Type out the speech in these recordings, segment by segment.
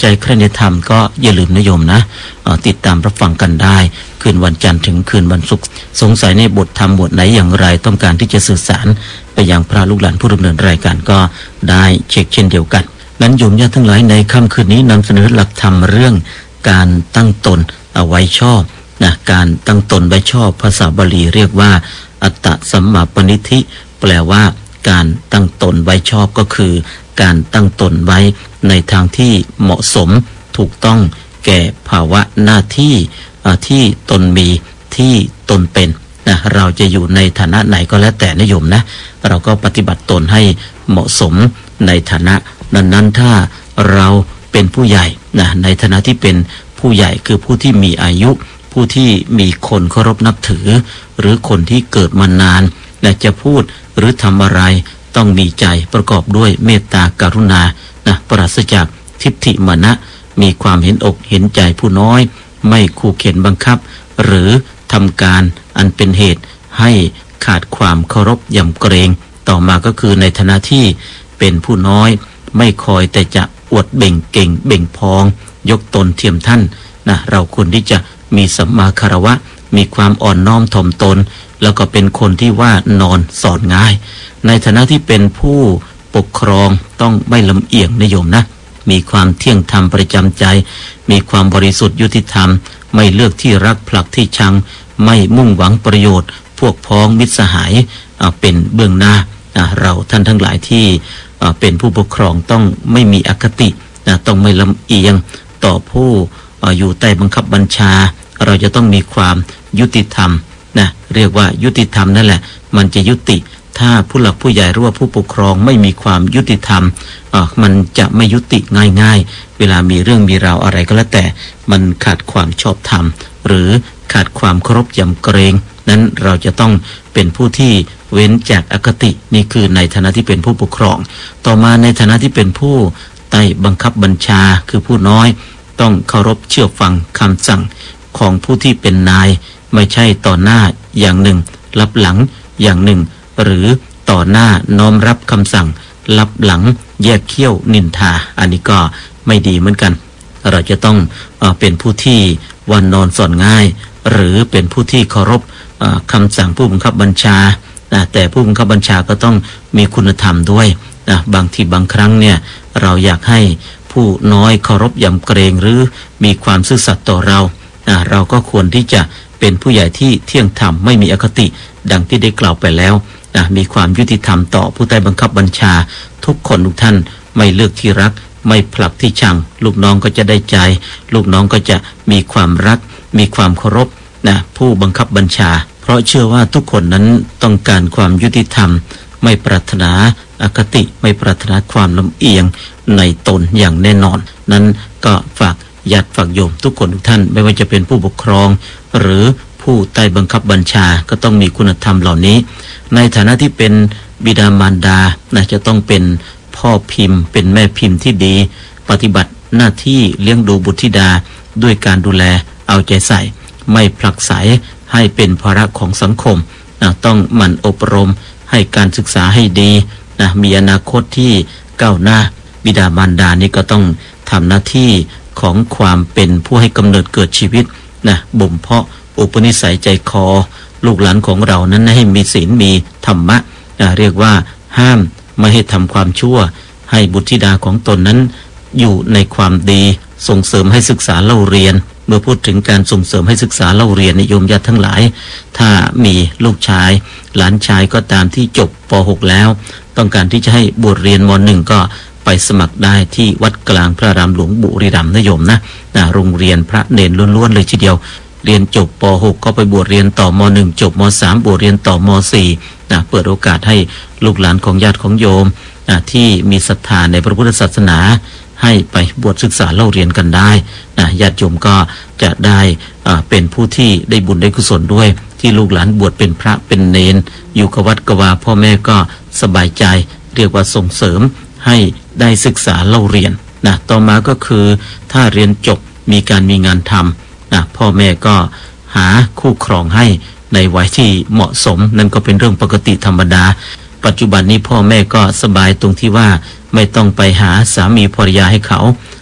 ใจใคร่ในธรรมก็อย่าลืมนะโยมนะติดตามรับฟังกันได้คืนวันจันทร์ถึงคืนวันศุกร์สงสัยในบทธรรมบทไหนอย่างไรต้องการที่จะสื่อสารไปยังพระลูกหลานผู้ดำเนินรายการก็ได้เช็คเช่นเดียวกันนั้นโยมญาติทั้งหลายในค่ำคืนนี้นำเสนอหลักธรรมเรื่องการตั้งตนเอาไว้ชอบนะการตั้งตนไว้ชอบภาษาบาลีเรียกว่าอัตตสัมมาปณิธิแปลว่าการตั้งตนไว้ชอบก็คือการตั้งตนไว้ในทางที่เหมาะสมถูกต้องแก่ภาวะหน้าที่ที่ตนมีที่ตนเป็นนะเราจะอยู่ในฐานะไหนก็แล้วแต่นะโยมนะเราก็ปฏิบัติตนให้เหมาะสมในฐานะนั้นถ้าเราเป็นผู้ใหญ่นะในฐานะที่เป็นผู้ใหญ่คือผู้ที่มีอายุผู้ที่มีคนเคารพนับถือหรือคนที่เกิดมานานและจะพูดหรือทำอะไรต้องมีใจประกอบด้วยเมตตากรุณานะปราศจากทิฏฐิมานะมีความเห็นอกเห็นใจผู้น้อยไม่ขู่เข็นบังคับหรือทำการอันเป็นเหตุให้ขาดความเคารพยำเกรงต่อมาก็คือในฐานะที่เป็นผู้น้อยไม่คอยแต่จะอวดเบ่งเก่งเบ่งพองยกตนเทียมท่านนะเราควรที่จะมีสัมมาคารวะมีความอ่อนน้อมถ่อมตนแล้วก็เป็นคนที่ว่านอนสอนง่ายในฐานะที่เป็นผู้ปกครองต้องไม่ลำเอียงนะโยมนะมีความเที่ยงธรรมประจำใจมีความบริสุทธิ์ยุติธรรมไม่เลือกที่รักผลักที่ชังไม่มุ่งหวังประโยชน์พวกพ้องมิตรสหายเป็นเบื้องหน้าเราท่านทั้งหลายที่เป็นผู้ปกครองต้องไม่มีอคติต้องไม่ลำเอียงต่อผู้อยู่ใต้บังคับบัญชาเราจะต้องมีความยุติธรรมนะเรียกว่ายุติธรรมนั่นแหละมันจะยุติถ้าผู้หลักผู้ใหญ่หรือว่าผู้ปกครองไม่มีความยุติธรรมมันจะไม่ยุติง่ายๆเวลามีเรื่องมีราวอะไรก็แล้วแต่มันขาดความชอบธรรมหรือขาดความเคารพยำเกรงนั้นเราจะต้องเป็นผู้ที่เว้นจากอคตินี่คือในฐานะที่เป็นผู้ปกครองต่อมาในฐานะที่เป็นผู้ใต้บังคับบัญชาคือผู้น้อยต้องเคารพเชื่อฟังคำสั่งของผู้ที่เป็นนายไม่ใช่ต่อหน้าอย่างหนึ่งรับหลังอย่างหนึ่งหรือต่อหน้าน้อมรับคำสั่งรับหลังแยกเขี้ยวนินทาอันนี้ก็ไม่ดีเหมือนกันเราจะต้องเป็นผู้ที่วันนอนสอนง่ายหรือเป็นผู้ที่เคารพคำสั่งผู้บังคับบัญชาแต่ผู้บังคับบัญชาก็ต้องมีคุณธรรมด้วยบางทีบางครั้งเนี่ยเราอยากให้ผู้น้อยเคารพยำเกรงหรือมีความซื่อสัตย์ต่อเราเราก็ควรที่จะเป็นผู้ใหญ่ที่เที่ยงธรรมไม่มีอคติดังที่ได้กล่าวไปแล้วมีความยุติธรรมต่อผู้ใต้บังคับบัญชาทุกคนทุกท่านไม่เลือกที่รักไม่ผลักที่ชังลูกน้องก็จะได้ใจลูกน้องก็จะมีความรักมีความเคารพผู้บังคับบัญชาเพราะเชื่อว่าทุกคนนั้นต้องการความยุติธรรมไม่ปรารถนาอคติไม่ปรารถนาความลำเอียงในตนอย่างแน่นอนนั้นก็ฝากญาติฝากโยมทุกคนทุกท่านไม่ว่าจะเป็นผู้ปกครองหรือผู้ใต้บังคับบัญชาก็ต้องมีคุณธรรมเหล่านี้ในฐานะที่เป็นบิดามารดาจะต้องเป็นพ่อพิมพ์เป็นแม่พิมพ์ที่ดีปฏิบัติหน้าที่เลี้ยงดูบุตรธิดาด้วยการดูแลเอาใจใส่ไม่ผลักไสให้เป็นภาระของสังคมต้องหมั่นอบรมให้การศึกษาให้ดีมีอนาคตที่ก้าวหน้าบิดามารดานี่ก็ต้องทำหน้าที่ของความเป็นผู้ให้กำเนิดเกิดชีวิตบ่มเพาะอุปนิสัยใจคอลูกหลานของเรานั้นให้มีศีลมีธรรมะเรียกว่าห้ามไม่ให้ทำความชั่วให้บุตรธิดาของตนนั้นอยู่ในความดีส่งเสริมให้ศึกษาเล่าเรียนเมื่อพูดถึงการส่งเสริมให้ศึกษาเล่าเรียนนิยมญาติทั้งหลายถ้ามีลูกชายหลานชายก็ตามที่จบป .6 แล้วต้องการที่จะให้บวชเรียนม .1 ก็ไปสมัครได้ที่วัดกลางพระอารามหลวงบุรีรัมย์นะโยมนะโรงเรียนพระเนรล้วนๆเลยทีเดียวเรียนจบป .6 ก็ไปบวชเรียนต่อม .1 จบม .3 บวชเรียนต่อม .4 เปิดโอกาสให้ลูกหลานของญาติของโยมที่มีศรัทธาในพระพุทธศาสนาให้ไปบวชศึกษาเล่าเรียนกันได้ญาติโยมก็จะได้เป็นผู้ที่ได้บุญได้กุศลด้วยที่ลูกหลานบวชเป็นพระเป็นเณรอยู่กับวัดกวาพ่อแม่ก็สบายใจเรียกว่าส่งเสริมให้ได้ศึกษาเล่าเรียนต่อมาก็คือถ้าเรียนจบมีการมีงานทำพ่อแม่ก็หาคู่ครองให้ในวัยที่เหมาะสมนั่นก็เป็นเรื่องปกติธรรมดาปัจจุบันนี้พ่อแม่ก็สบายตรงที่ว่าไม่ต้องไปหาสามีภรรยาให้เขา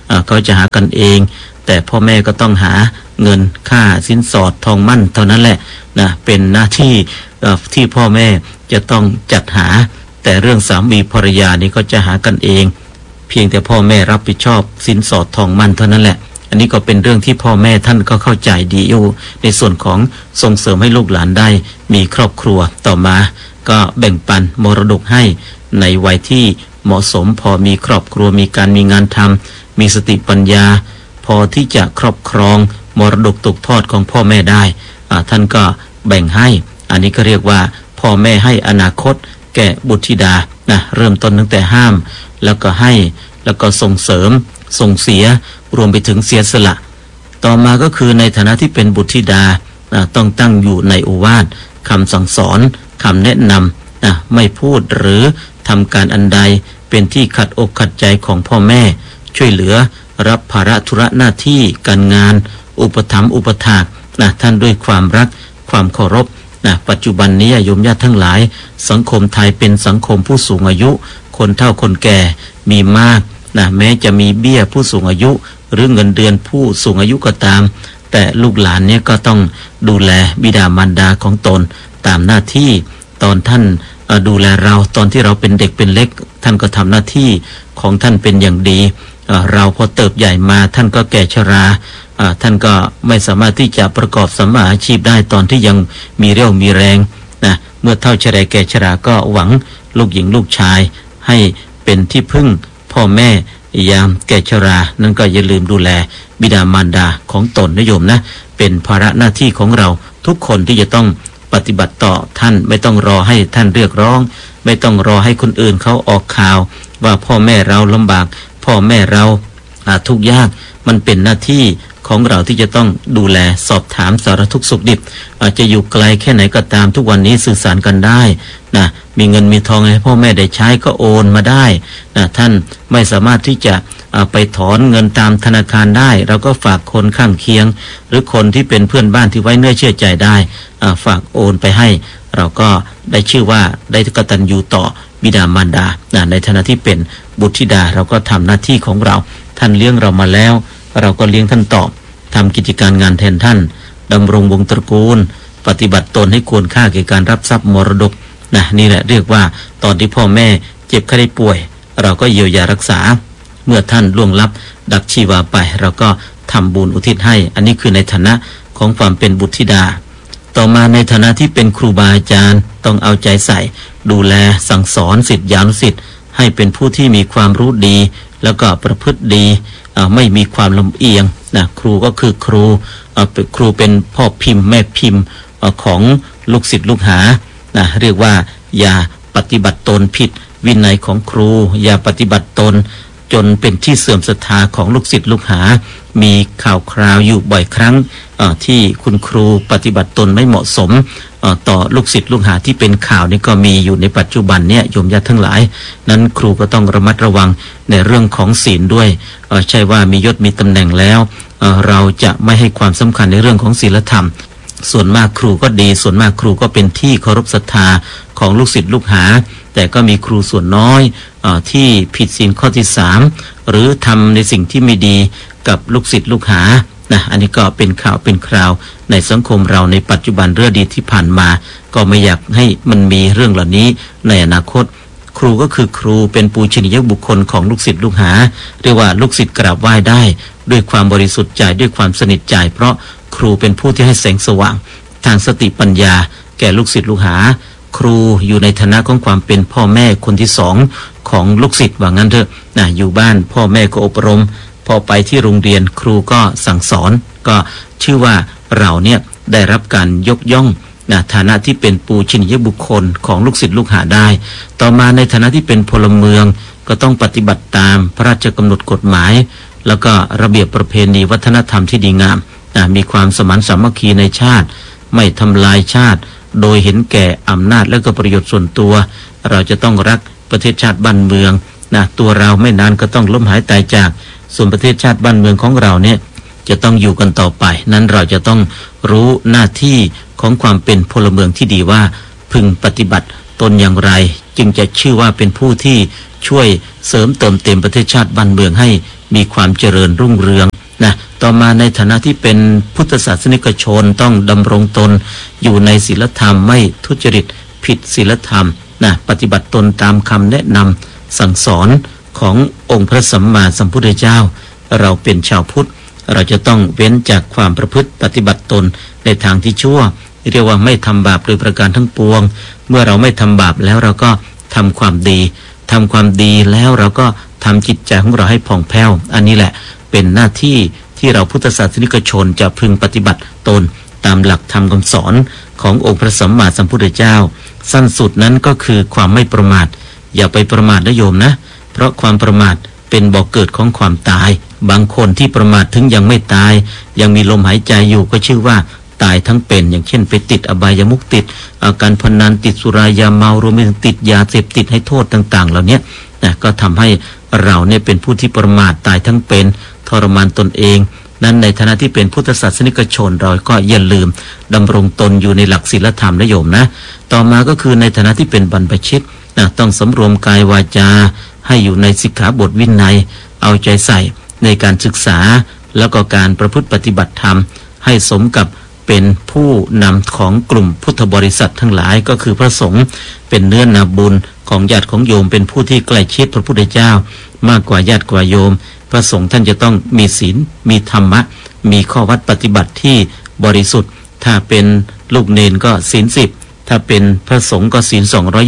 เขาจะหากันเองแต่พ่อแม่ก็ต้องหาเงินค่าสินสอดทองมั่นเท่านั้นแหละนะเป็นหน้าที่ที่พ่อแม่จะต้องจัดหาแต่เรื่องสามีภรรยานี่ก็จะหากันเองเพียงแต่พ่อแม่รับผิดชอบสินสอดทองมั่นเท่านั้นแหละอันนี้ก็เป็นเรื่องที่พ่อแม่ท่านก็เข้าใจดีอยู่ในส่วนของส่งเสริมให้ลูกหลานได้มีครอบครัวต่อมาก็แบ่งปันมรดกให้ในวัยที่เหมาะสมพอมีครอบครัวมีการมีงานทำมีสติปัญญาพอที่จะครอบครองมรดกตกทอดของพ่อแม่ได้ท่านก็แบ่งให้อันนี้ก็เรียกว่าพ่อแม่ให้อนาคตแก่บุตรธิดานะเริ่มต้นตั้งแต่ห้ามแล้วก็ให้แล้วก็ส่งเสริมส่งเสียรวมไปถึงเสียสละต่อมาก็คือในฐานะที่เป็นบุตรธิดาต้องตั้งอยู่ในโอวาทคำสั่งสอนคำแนะนำไม่พูดหรือทำการอันใดเป็นที่ขัดอกขัดใจของพ่อแม่ช่วยเหลือรับภาระธุระหน้าที่การงานอุปถัมภ์อุปถากท่านด้วยความรักความเคารพปัจจุบันนี้โยมญาติทั้งหลายสังคมไทยเป็นสังคมผู้สูงอายุคนเฒ่าคนแก่มีมากแม้จะมีเบี้ยผู้สูงอายุหรือเงินเดือนผู้สูงอายุก็ตามแต่ลูกหลานเนี่ยก็ต้องดูแลบิดามารดาของตนตามหน้าที่ตอนท่านดูแลเราตอนที่เราเป็นเด็กเป็นเล็กท่านก็ทำหน้าที่ของท่านเป็นอย่างดีเราพอเติบใหญ่มาท่านก็แก่ชราท่านก็ไม่สามารถที่จะประกอบสัมมาอาชีพได้ตอนที่ยังมีเรี่ยวมีแรงนะเมื่อเฒ่าชราแก่ชราก็หวังลูกหญิงลูกชายให้เป็นที่พึ่งพ่อแม่ยามแก่ชรานั่นก็อย่าลืมดูแลบิดามารดาของตนนะโยมนะเป็นภาระหน้าที่ของเราทุกคนที่จะต้องปฏิบัติต่อท่านไม่ต้องรอให้ท่านเรียกร้องไม่ต้องรอให้คนอื่นเขาออกข่าวว่าพ่อแม่เราลำบากพ่อแม่เราทุกข์ยากมันเป็นหน้าที่ของเราที่จะต้องดูแลสอบถามสารทุกข์สุขดิบอาจจะอยู่ไกลแค่ไหนก็ตามทุกวันนี้สื่อสารกันได้นะมีเงินมีทองให้พ่อแม่ได้ใช้ก็โอนมาได้นะท่านไม่สามารถที่จะไปถอนเงินตามธนาคารได้เราก็ฝากคนข้างเคียงหรือคนที่เป็นเพื่อนบ้านที่ไว้เนื้อเชื่อใจได้ฝากโอนไปให้เราก็ได้ชื่อว่าได้กตัญญูต่อบิดามารดาในฐานะที่เป็นบุตรธิดาเราก็ทำหน้าที่ของเราท่านเลี้ยงเรามาแล้วเราก็เลี้ยงท่านตอบทำกิจการงานแทนท่านดำรงวงตระกูลปฏิบัติตนให้ควรค่าแก่การรับทรัพย์มรดกนี่แหละเรียกว่าตอนที่พ่อแม่เจ็บไข้ได้ป่วยเราก็เยียวยารักษาเมื่อท่านล่วงลับดับชีวาไปเราก็ทำบุญอุทิศให้อันนี้คือในฐานะของความเป็นบุตรธิดาต่อมาในฐานะที่เป็นครูบาอาจารย์ต้องเอาใจใส่ดูแลสั่งสอนศิษยานุศิษย์ให้เป็นผู้ที่มีความรู้ดีแล้วก็ประพฤติดีไม่มีความลำเอียงครูก็คือครูเป็นพ่อพิมพ์แม่พิมพ์ของลูกศิษย์ลูกหาเรียกว่าอย่าปฏิบัติตนผิดวินัยของครูอย่าปฏิบัติตนจนเป็นที่เสื่อมศรัทธาของลูกศิษย์ลูกหามีข่าวคราวอยู่บ่อยครั้งที่คุณครูปฏิบัติตนไม่เหมาะสมต่อลูกศิษย์ลูกหาที่เป็นข่าวนี่ก็มีอยู่ในปัจจุบันเนี่ยโยมญาติทั้งหลายนั้นครูก็ต้องระมัดระวังในเรื่องของศีลด้วยใช่ว่ามียศมีตำแหน่งแล้วเราจะไม่ให้ความสำคัญในเรื่องของศีลธรรมส่วนมากครูก็ดีส่วนมากครูก็เป็นที่เคารพศรัทธาของลูกศิษย์ลูกหาแต่ก็มีครูส่วนน้อยที่ผิดศีลข้อที่3หรือทำในสิ่งที่ไม่ดีกับลูกศิษย์ลูกหาอันนี้ก็เป็นข่าวเป็นคราวในสังคมเราในปัจจุบันเรื่องดีที่ผ่านมาก็ไม่อยากให้มันมีเรื่องเหล่านี้ในอนาคตครูก็คือครูเป็นปูชนียบุคคลของลูกศิษย์ลูกหาเรียกว่าลูกศิษย์กราบไหว้ได้ด้วยความบริสุทธิ์ใจด้วยความสนิทใจเพราะครูเป็นผู้ที่ให้แสงสว่างทางสติปัญญาแก่ลูกศิษย์ลูกหาครูอยู่ในฐานะของความเป็นพ่อแม่คนที่สองของลูกศิษย์ว่างั้นเถอะอยู่บ้านพ่อแม่ก็อบรมพอไปที่โรงเรียนครูก็สั่งสอนก็ชื่อว่าเราเนี่ยได้รับการยกย่องฐานะที่เป็นปูชนียบุคคลของลูกศิษย์ลูกหาได้ต่อมาในฐานะที่เป็นพลเมืองก็ต้องปฏิบัติตามพระราชกำหนดกฎหมายแล้วก็ระเบียบประเพณีวัฒนธรรมที่ดีงามมีความสมานสามัคคีในชาติไม่ทำลายชาติโดยเห็นแก่อำนาจและก็ประโยชน์ส่วนตัวเราจะต้องรักประเทศชาติบ้านเมืองตัวเราไม่นานก็ต้องล้มหายตายจากส่วนประเทศชาติบ้านเมืองของเราเนี่ยจะต้องอยู่กันต่อไปนั้นเราจะต้องรู้หน้าที่ของความเป็นพลเมืองที่ดีว่าพึงปฏิบัติตนอย่างไรจึงจะชื่อว่าเป็นผู้ที่ช่วยเสริมเติมเต็มประเทศชาติบ้านเมืองให้มีความเจริญรุ่งเรืองนะต่อมาในฐานะที่เป็นพุทธศาสนิกชนต้องดำรงตนอยู่ในศีลธรรมไม่ทุจริตผิดศีลธรรมนะปฏิบัติตนตามคำแนะนำสั่งสอนขององค์พระสัมมาสัมพุทธเจ้าเราเป็นชาวพุทธเราจะต้องเว้นจากความประพฤติปฏิบัติตนในทางที่ชั่วเรียกว่าไม่ทำบาปโดยประการทั้งปวงเมื่อเราไม่ทำบาปแล้วเราก็ทำความดีแล้วเราก็ทำจิตใจของเราให้ผ่องแผ้วอันนี้แหละเป็นหน้าที่ที่เราพุทธศาสนิกชนจะพึงปฏิบัติตนตามหลักธรรมคำสอนขององค์พระสัมมาสัมพุทธเจ้าสั้นสุดนั้นก็คือความไม่ประมาทอย่าไปประมาทนะโยมนะเพราะความประมาทเป็นบ่อกเกิดของความตายบางคนที่ประมาทถึงยังไม่ตายยังมีลมหายใจอยู่ก็ชื่อว่าตายทั้งเป็นอย่างเช่นไปติดอบายมุขติดอาการพนันติดสุรายาเมารวมไปถึงติดยาเสพติดให้โทษต่างๆเหล่านี้นะก็ทำให้เราเนี่ยเป็นผู้ที่ประมาทตายทั้งเป็นทรมานตนเองนั้นในฐานะที่เป็นพุทธศาสนิกชนเราก็อย่าลืมดำรงตนอยู่ในหลักศีลธรรมนะโยมนะต่อมาก็คือในฐานะที่เป็นบรรพชิตนะต้องสำรวมกายวาจาให้อยู่ในสิกขาบทวินัยเอาใจใส่ในการศึกษาแล้วก็การประพฤติปฏิบัติธรรมให้สมกับเป็นผู้นำของกลุ่มพุทธบริษัททั้งหลายก็คือพระสงฆ์เป็นเนื้อนาบุญของญาติของโยมเป็นผู้ที่ใกล้ชิดพระพุทธเจ้ามากกว่าญาติกว่าโยมพระสงฆ์ท่านจะต้องมีศีลมีธรรมะมีข้อวัดปฏิบัติที่บริสุทธิ์ถ้าเป็นลูกเนนก็ศีล10ถ้าเป็นพระสงฆ์ก็ศีล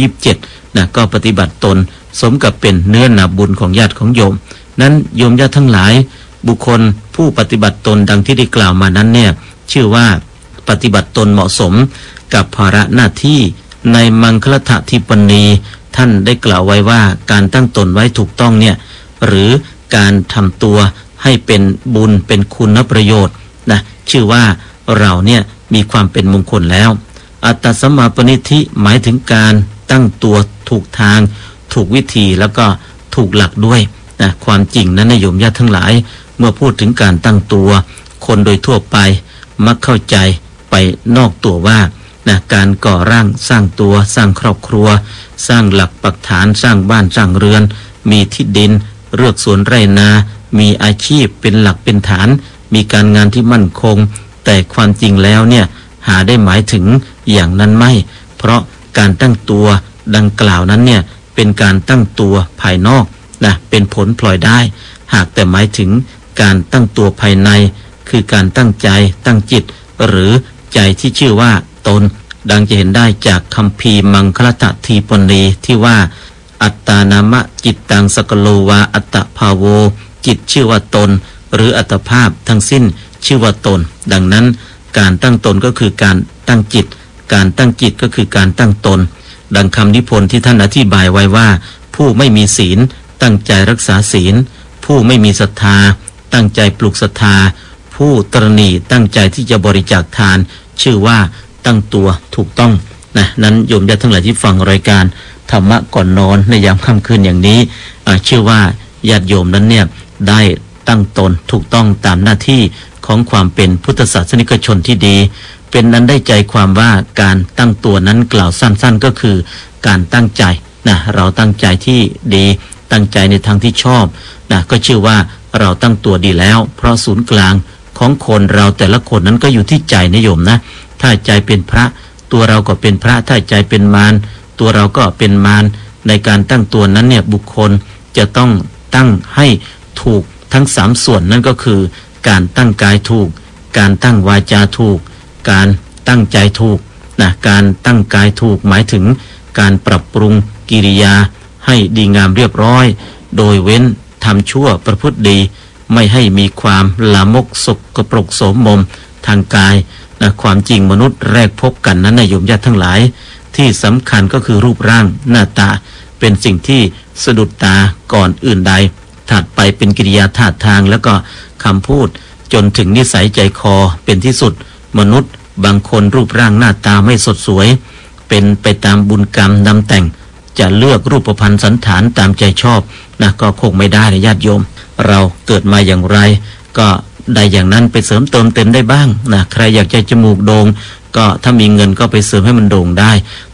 227นะก็ปฏิบัติตนสมกับเป็นเนื้อนาบุญของญาติของโยมนั้นโยมญาติทั้งหลายบุคคลผู้ปฏิบัติตนดังที่ได้กล่าวมานั้นเนี่ยชื่อว่าปฏิบัติตนเหมาะสมกับภาระหน้าที่ในมังคลทิปณีท่านได้กล่าวไว้ว่าการตั้งตนไว้ถูกต้องเนี่ยหรือการทำตัวให้เป็นบุญเป็นคุณประโยชน์นะชื่อว่าเราเนี่ยมีความเป็นมงคลแล้วอัตตสัมมาปณิธิหมายถึงการตั้งตัวถูกทางถูกวิธีแล้วก็ถูกหลักด้วยนะความจริงนั้นโยมญาติทั้งหลายเมื่อพูดถึงการตั้งตัวคนโดยทั่วไปมักเข้าใจไปนอกตัวว่านะการก่อร่างสร้างตัวสร้างครอบครัวสร้างหลักปักฐานสร้างบ้านสร้างเรือนมีที่ดินเลือกสวนไร่นามีอาชีพเป็นหลักเป็นฐานมีการงานที่มั่นคงแต่ความจริงแล้วเนี่ยหาได้หมายถึงอย่างนั้นไม่เพราะการตั้งตัวดังกล่าวนั้นเนี่ยเป็นการตั้งตัวภายนอกนะเป็นผลพลอยได้หากแต่หมายถึงการตั้งตัวภายในคือการตั้งใจตั้งจิตหรือใจที่ชื่อว่าตนดังจะเห็นได้จากคัมภีร์มังคลทิปณีที่ว่าอัตตานามะจิตตังสกโลวาอัตตภาโวจิตชื่อว่าตนหรืออัตภาพทั้งสิ้นชื่อว่าตนดังนั้นการตั้งตนก็คือการตั้งจิตการตั้งจิตก็คือการตั้งตนดังคำนิพนธ์ที่ท่านอธิบายไว้ว่าผู้ไม่มีศีลตั้งใจรักษาศีลผู้ไม่มีศรัทธาตั้งใจปลูกศรัทธาผู้ตระหนี่ตั้งใจที่จะบริจาคทานชื่อว่าตั้งตัวถูกต้องนะนั้นโยมญาติทั้งหลายที่ฟังรายการธรรมะก่อนนอนในยามค่ำคืนอย่างนี้เชื่อว่าญาติโยมนั้นเนี่ยได้ตั้งตนถูกต้องตามหน้าที่ของความเป็นพุทธศาสนิกชนที่ดีเป็นนั้นได้ใจความว่าการตั้งตัวนั้นกล่าวสั้นๆก็คือการตั้งใจนะเราตั้งใจที่ดีตั้งใจในทางที่ชอบนะก็ชื่อว่าเราตั้งตัวดีแล้วเพราะศูนย์กลางของคนเราแต่ละคนนั้นก็อยู่ที่ใจนะโยมนะถ้าใจเป็นพระตัวเราก็เป็นพระถ้าใจเป็นมารตัวเราก็เป็นมารในการตั้งตัวนั้นเนี่ยบุคคลจะต้องตั้งให้ถูกทั้ง3ส่วนนั่นก็คือการตั้งกายถูกการตั้งวาจาถูกการตั้งใจถูกนะการตั้งกายถูกหมายถึงการปรับปรุงกิริยาให้ดีงามเรียบร้อยโดยเว้นทำชั่วประพฤติดีไม่ให้มีความลามกสกปรกโสมมทางกายนะความจริงมนุษย์แรกพบกันนั้นโยมญาติทั้งหลายที่สำคัญก็คือรูปร่างหน้าตาเป็นสิ่งที่สะดุดตาก่อนอื่นใดถัดไปเป็นกิริยาท่าทางแล้วก็คำพูดจนถึงนิสัยใจคอเป็นที่สุดมนุษย์บางคนรูปร่างหน้าตาไม่สดสวยเป็นไปตามบุญกรรมนำแต่งจะเลือกรูปพรรณสันฐานตามใจชอบนะก็คงไม่ได้นะญาติโยมเราเกิดมาอย่างไรก็ได้อย่างนั้นไปเสริมเติมเต็มได้บ้างนะใครอยากจะจมูกโด่งก็ถ้ามีเงินก็ไปเสริมให้มันโด่งได้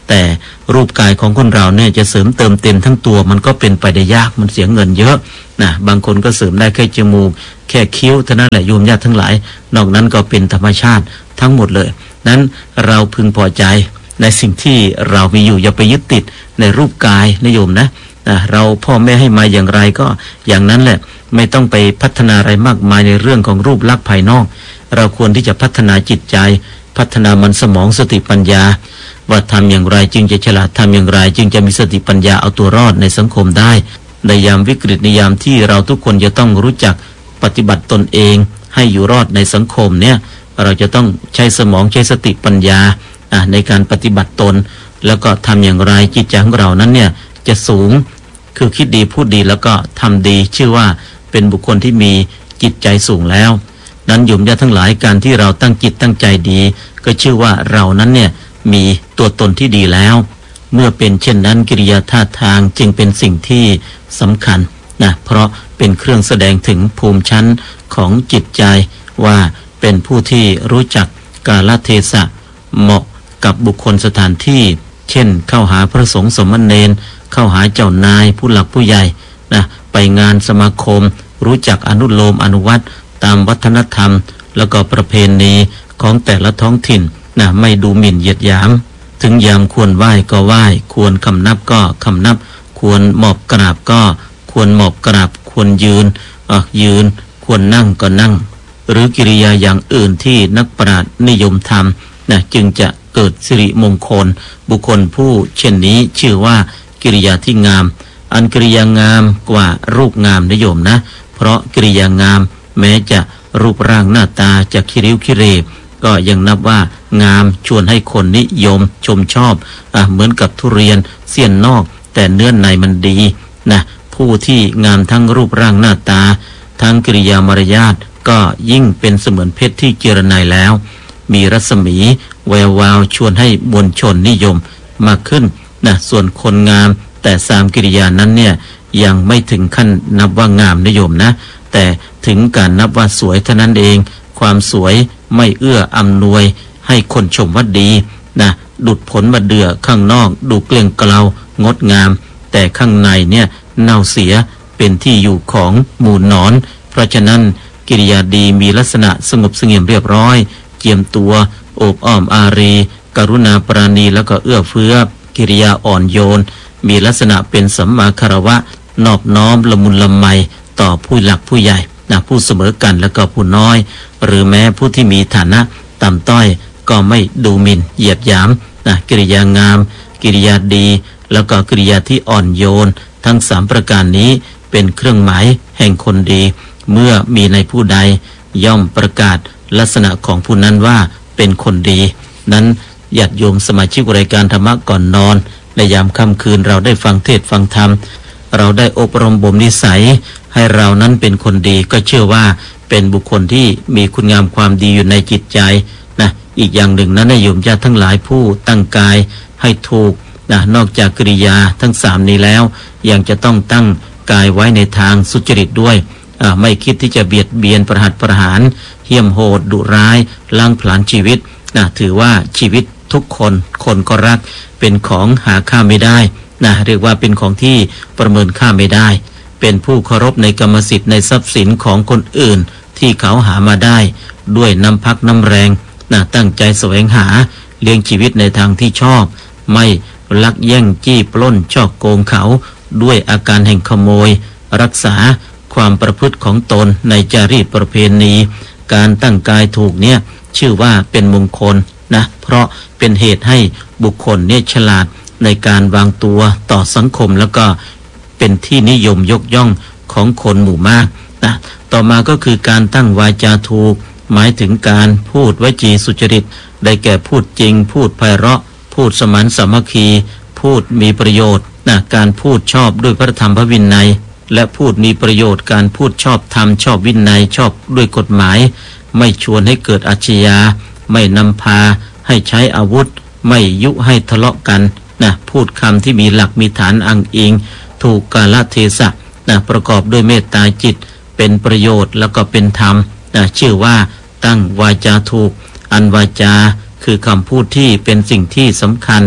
แต่รูปกายของคนเราเนี่ยจะเสริมเติมเต็มทั้งตัวมันก็เป็นไปได้ยากมันเสียเงินเยอะนะบางคนก็เสริมได้แค่จมูกแค่คิ้วเท่านั้นแหละโยมญาติทั้งหลายนอกนั้นก็เป็นธรรมชาติทั้งหมดเลยนั้นเราพึงพอใจในสิ่งที่เรามีอยู่อย่าไปยึดติดในรูปกายนะโยมนะเราพ่อแม่ให้มาอย่างไรก็อย่างนั้นแหละไม่ต้องไปพัฒนาอะไรมากมายในเรื่องของรูปลักษณ์ภายนอกเราควรที่จะพัฒนาจิตใจพัฒนามันสมองสติปัญญาว่าทำอย่างไรจึงจะฉลาดทำอย่างไรจึงจะมีสติปัญญาเอาตัวรอดในสังคมได้ในยามวิกฤตในยามที่เราทุกคนจะต้องรู้จักปฏิบัติตนเองให้อยู่รอดในสังคมเนี่ยเราจะต้องใช้สมองใช้สติปัญญาในการปฏิบัติตนแล้วก็ทำอย่างไรจิตใจของเรานั้นเนี่ยจะสูงคือคิดดีพูดดีแล้วก็ทำดีชื่อว่าเป็นบุคคลที่มีจิตใจสูงแล้วนั้นโยมญาติทั้งหลายการที่เราตั้งจิตตั้งใจดีก็ชื่อว่าเรานั้นเนี่ยมีตัวตนที่ดีแล้วเมื่อเป็นเช่นนั้นกิริยาท่าทางจึงเป็นสิ่งที่สำคัญนะเพราะเป็นเครื่องแสดงถึงภูมิชั้นของจิตใจว่าเป็นผู้ที่รู้จักกาลเทศะเหมาะกับบุคคลสถานที่เช่นเข้าหาพระสงฆ์สมณเณรเข้าหาเจ้านายผู้หลักผู้ใหญ่นะไปงานสมาคมรู้จักอนุโลมอนุวัตตามวัฒนธรรมแล้วก็ประเพณีของแต่ละท้องถิ่นนะไม่ดูหมิ่นเหยียดหยามถึงยามควรไหว้ก็ไหว้ควรคำนับก็คำนับควรหมอบกราบก็ควรหมอบกราบควรยืนยืนควรนั่งก็นั่งหรือกิริยาอย่างอื่นที่นักปราชญ์นิยมทำนะจึงจะเกิดสิริมงคลบุคคลผู้เช่นนี้ชื่อว่ากิริยาที่งามอันกิริยางามกว่ารูปงามนะโยมนะเพราะกิริยางามแม้จะรูปร่างหน้าตาจะคิริ้วคิเรก็ยังนับว่างามชวนให้คนนิยมชมชอบเหมือนกับทุเรียนเสี้ยนนอกแต่เนื้อในมันดีนะผู้ที่งามทั้งรูปร่างหน้าตาทั้งกิริยามารยาทก็ยิ่งเป็นเสมือนเพชรที่เจรไนแล้วมีรัศมีแวววาวชวนให้มวลชนนิยมมากขึ้นนะส่วนคนงามแต่สามกิริยานั้นเนี่ยยังไม่ถึงขั้นนับว่างามนิยมนะแต่ถึงการนับว่าสวยเท่านั้นเองความสวยไม่เอื้ออำนวยให้คนชมว่าดีนะดุจผลมะเดื่อข้างนอกดูเกลี้ยงเกลางดงามแต่ข้างในเนี่ยเน่าเสียเป็นที่อยู่ของหมู่หนอนเพราะฉะนั้นกิริยาดีมีลักษณะสงบเสงี่ยมเรียบร้อยเจียมตัวโอบอ้อมอารีกรุณาปราณีแล้วก็เอื้อเฟื้อกิริยาอ่อนโยนมีลักษณะเป็นสัมมาคารวะนอบน้อมละมุนละไมต่อผู้หลักผู้ใหญ่นะผู้เสมอกันแล้วก็ผู้น้อยหรือแม้ผู้ที่มีฐานะต่ำต้อยก็ไม่ดูหมิ่นเหยียดหยามนะกิริยางามกิริยาดีแล้วก็กิริยาที่อ่อนโยนทั้งสามประการนี้เป็นเครื่องหมายแห่งคนดีเมื่อมีในผู้ใดย่อมประกาศลักษณะของผู้นั้นว่าเป็นคนดีนั้นญาติโยมสมาชิกรายการธรรมะก่อนนอนในยามค่ำคืนเราได้ฟังเทศน์ฟังธรรมเราได้อบรมบ่มนิสัยให้เรานั้นเป็นคนดีก็เชื่อว่าเป็นบุคคลที่มีคุณงามความดีอยู่ในจิตใจนะอีกอย่างหนึ่งนั้นโยมญาติทั้งหลายผู้ตั้งกายให้ถูกนะนอกจากกิริยาทั้งสามนี้แล้วยังจะต้องตั้งกายไว้ในทางสุจริตด้วยไม่คิดที่จะเบียดเบียนประหัตประหารเหี้ยมโหดดุร้ายล้างผลาญชีวิตนะถือว่าชีวิตทุกคนก็รักเป็นของหาค่าไม่ได้นะเรียกว่าเป็นของที่ประเมินค่าไม่ได้เป็นผู้เคารพในกรรมสิทธิ์ในทรัพย์สินของคนอื่นที่เขาหามาได้ด้วยน้ำพักน้ำแรงนะตั้งใจแสวงหาเลี้ยงชีวิตในทางที่ชอบไม่ลักแย่งจี้ปล้นช่อโกงเขาด้วยอาการแห่งขโมยรักษาความประพฤติของตนในจารีตประเพณีการตั้งกายถูกเนี่ยชื่อว่าเป็นมงคลนะเพราะเป็นเหตุให้บุคคลเนี่ยฉลาดในการวางตัวต่อสังคมแล้วก็เป็นที่นิยมยกย่องของคนหมู่มากนะต่อมาก็คือการตั้งวาจาถูกหมายถึงการพูดวจีสุจริตได้แก่พูดจริงพูดไพเราะพูดสมานสามัคคีพูดมีประโยชน์นะการพูดชอบด้วยพระธรรมพระวินัยและพูดมีประโยชน์การพูดชอบธรรมชอบวินัยชอบด้วยกฎหมายไม่ชวนให้เกิดอาชญาไม่นำพาให้ใช้อาวุธไม่ยุให้ทะเลาะกันนะพูดคำที่มีหลักมีฐานอ้างอิงถูกกาลเทศะนะประกอบด้วยเมตตาจิตเป็นประโยชน์แล้วก็เป็นธรรมนะชื่อว่าตั้งวาจาถูกอันวาจาคือคำพูดที่เป็นสิ่งที่สำคัญ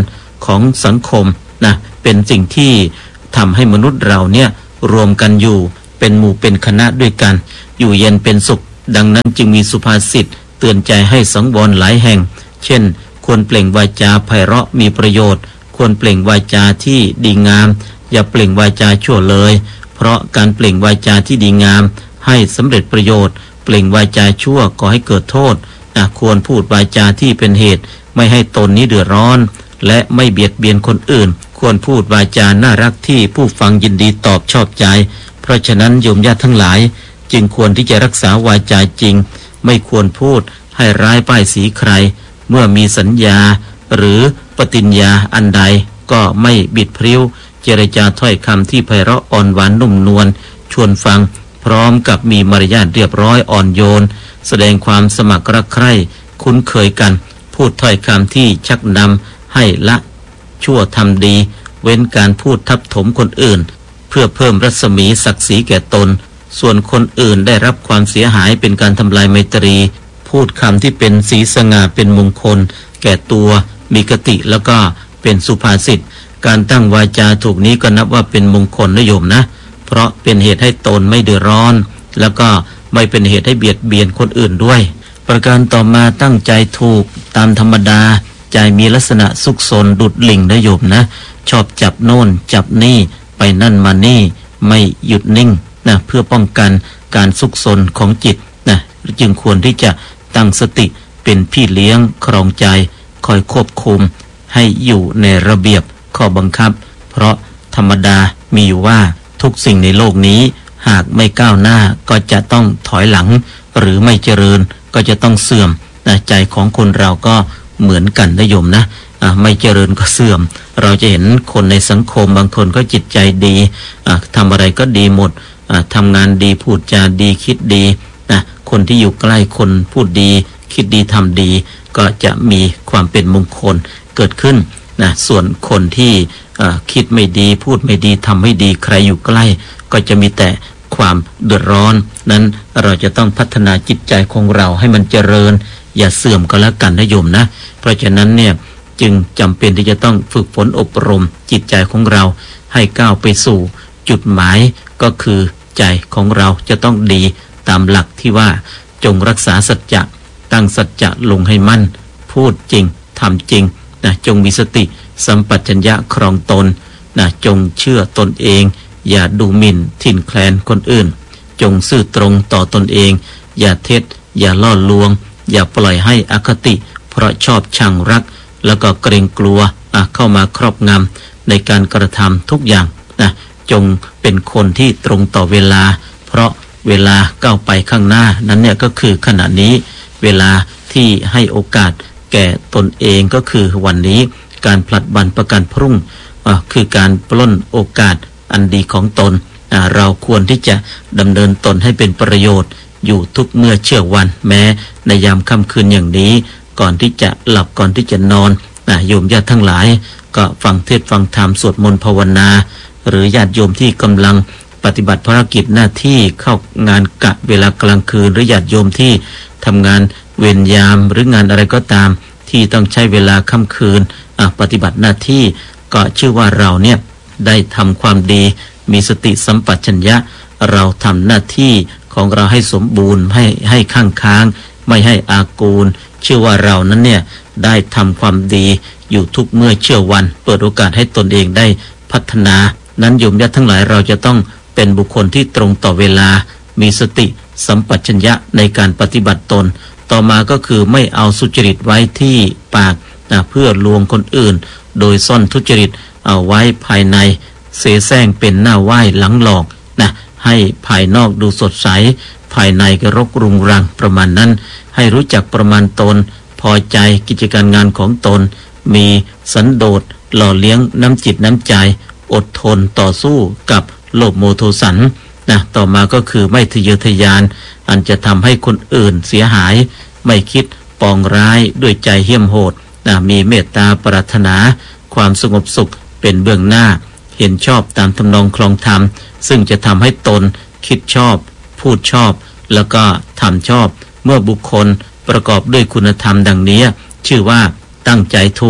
ของสังคมนะเป็นสิ่งที่ทำให้มนุษย์เราเนี่ยรวมกันอยู่เป็นหมู่เป็นคณะด้วยกันอยู่เย็นเป็นสุขดังนั้นจึงมีสุภาษิตเตือนใจให้สังวรหลายแห่งเช่นควรเปล่งวาจาไพเราะมีประโยชน์ควรเปล่งวาจาที่ดีงามอย่าเปล่งวาจาชั่วเลยเพราะการเปล่งวาจาที่ดีงามให้สำเร็จประโยชน์เปล่งวาจาชั่วก่อให้เกิดโทษควรพูดวาจาที่เป็นเหตุไม่ให้ตนนี้เดือดร้อนและไม่เบียดเบียนคนอื่นควรพูดวาจาน่ารักที่ผู้ฟังยินดีตอบชอบใจเพราะฉะนั้นโยมญาติทั้งหลายจึงควรที่จะรักษาวาจาจริงไม่ควรพูดให้ร้ายป้ายสีใครเมื่อมีสัญญาหรือปฏิญญาอันใดก็ไม่บิดพริ้วเจรจาถ้อยคำที่ไพเราะอ่อนหวานนุ่มนวลชวนฟังพร้อมกับมีมารยาทเรียบร้อยอ่อนโยนแสดงความสมัครรักใคร่คุ้นเคยกันพูดถ้อยคำที่ชักนำให้ละชั่วทำดีเว้นการพูดทับถมคนอื่นเพื่อเพิ่มรัศมีศักดิ์ศรีแก่ตนส่วนคนอื่นได้รับความเสียหายเป็นการทำลายไมตรีพูดคำที่เป็นสีสง่าเป็นมงคลแก่ตัวมีคติแล้วก็เป็นสุภาษิตการตั้งวาจาถูกนี้ก็นับว่าเป็นมงคลนะโยมนะเพราะเป็นเหตุให้ตนไม่เดือดร้อนแล้วก็ไม่เป็นเหตุให้เบียดเบียนคนอื่นด้วยประการต่อมาตั้งใจถูกตามธรรมดาใจมีลักษณะซุกซนดุดลิงนะโยมนะชอบจับโน่นจับนี่ไปนั่นมานี่ไม่หยุดนิ่งนะเพื่อป้องกันการซุกซนของจิตนะจึงควรที่จะตั้งสติเป็นพี่เลี้ยงครองใจคอยควบคุมให้อยู่ในระเบียบข้อบังคับเพราะธรรมดามีอยู่ว่าทุกสิ่งในโลกนี้หากไม่ก้าวหน้าก็จะต้องถอยหลังหรือไม่เจริญก็จะต้องเสื่อมนะใจของคนเราก็เหมือนกันนะโยมนะไม่เจริญก็เสื่อมเราจะเห็นคนในสังคมบางคนก็จิตใจดีทำอะไรก็ดีหมดทำงานดีพูดจาดีคิดดีนะคนที่อยู่ใกล้คนพูดดีคิดดีทำดีก็จะมีความเป็นมงคลเกิดขึ้นนะส่วนคนที่คิดไม่ดีพูดไม่ดีทำไม่ดีใครอยู่ใกล้ก็จะมีแต่ความเดือดร้อนนั้นเราจะต้องพัฒนาจิตใจของเราให้มันเจริญอย่าเสื่อมก็แล้วกันนะโยมนะเพราะฉะนั้นเนี่ยจึงจำเป็นที่จะต้องฝึกฝนอบรมจิตใจของเราให้ก้าวไปสู่จุดหมายก็คือใจของเราจะต้องดีตามหลักที่ว่าจงรักษาสัจจะตั้งสัจจะลงให้มั่นพูดจริงทำจริงนะจงมีสติสัมปชัญญะครองตนนะจงเชื่อตนเองอย่าดูหมิ่นทิ่นแคลนคนอื่นจงซื่อตรงต่อตนเองอย่าเท็จอย่าล่อลวงอย่าปล่อยให้อคติเพราะชอบชังรักแล้วก็เกรงกลัวเข้ามาครอบงำในการกระทำทุกอย่างนะจงเป็นคนที่ตรงต่อเวลาเพราะเวลาก้าวไปข้างหน้านั้นเนี่ยก็คือขณะนี้เวลาที่ให้โอกาสแก่ตนเองก็คือวันนี้การผลัดวันประกันพรุ่งคือการปล้นโอกาสอันดีของตนเราควรที่จะดำเนินตนให้เป็นประโยชน์อยู่ทุกเมื่อเชื่อวันแม้ในยามค่ำคืนอย่างนี้ก่อนที่จะหลับก่อนที่จะนอนโยมญาติทั้งหลายก็ฟังเทศน์ฟังธรรมสวดมนต์ภาวนาหรือญาติโยมที่กำลังปฏิบัติภารกิจหน้าที่เข้างานกะเวลากลางคืนหรือญาติโยมที่ทำงานเวรยามหรืองานอะไรก็ตามที่ต้องใช้เวลาค่ำคืนปฏิบัติหน้าที่ก็ชื่อว่าเราเนี่ยได้ทำความดีมีสติสัมปชัญญะเราทำหน้าที่ของเราให้สมบูรณ์ให้ข้างค้างไม่ให้อากูลชื่อว่าเรานั้นเนี่ยได้ทำความดีอยู่ทุกเมื่อเชื่อวันเปิดโอกาสให้ตนเองได้พัฒนานั้นโยมญาติทั้งหลายเราจะต้องเป็นบุคคลที่ตรงต่อเวลามีสติสัมปชัญญะในการปฏิบัติตนต่อมาก็คือไม่เอาสุจริตไว้ที่ปากเพื่อลวงคนอื่นโดยซ่อนทุจริตเอาไว้ภายในเสแสร้งเป็นหน้าไหว้หลังหลอกนะให้ภายนอกดูสดใสภายในก็รกรุงรังประมาณนั้นให้รู้จักประมาณตนพอใจกิจการงานของตนมีสันโดษหล่อเลี้ยงน้ำจิตน้ำใจอดทนต่อสู้กับโลภโมโทสันนะต่อมาก็คือไม่ทะเยอทะยานอันจะทำให้คนอื่นเสียหายไม่คิดปองร้ายด้วยใจเหี้ยมโหดนะมีเมตตาปรารถนาความสงบสุขเป็นเบื้องหน้าเห็นชอบตามทำนองคลองธรรมซึ่งจะทำให้ตนคิดชอบพูดชอบแล้วก็ทำชอบเมื่อบุคคลประกอบด้วยคุณธรรมดังนี้ชื่อว่าตั้งใจถูก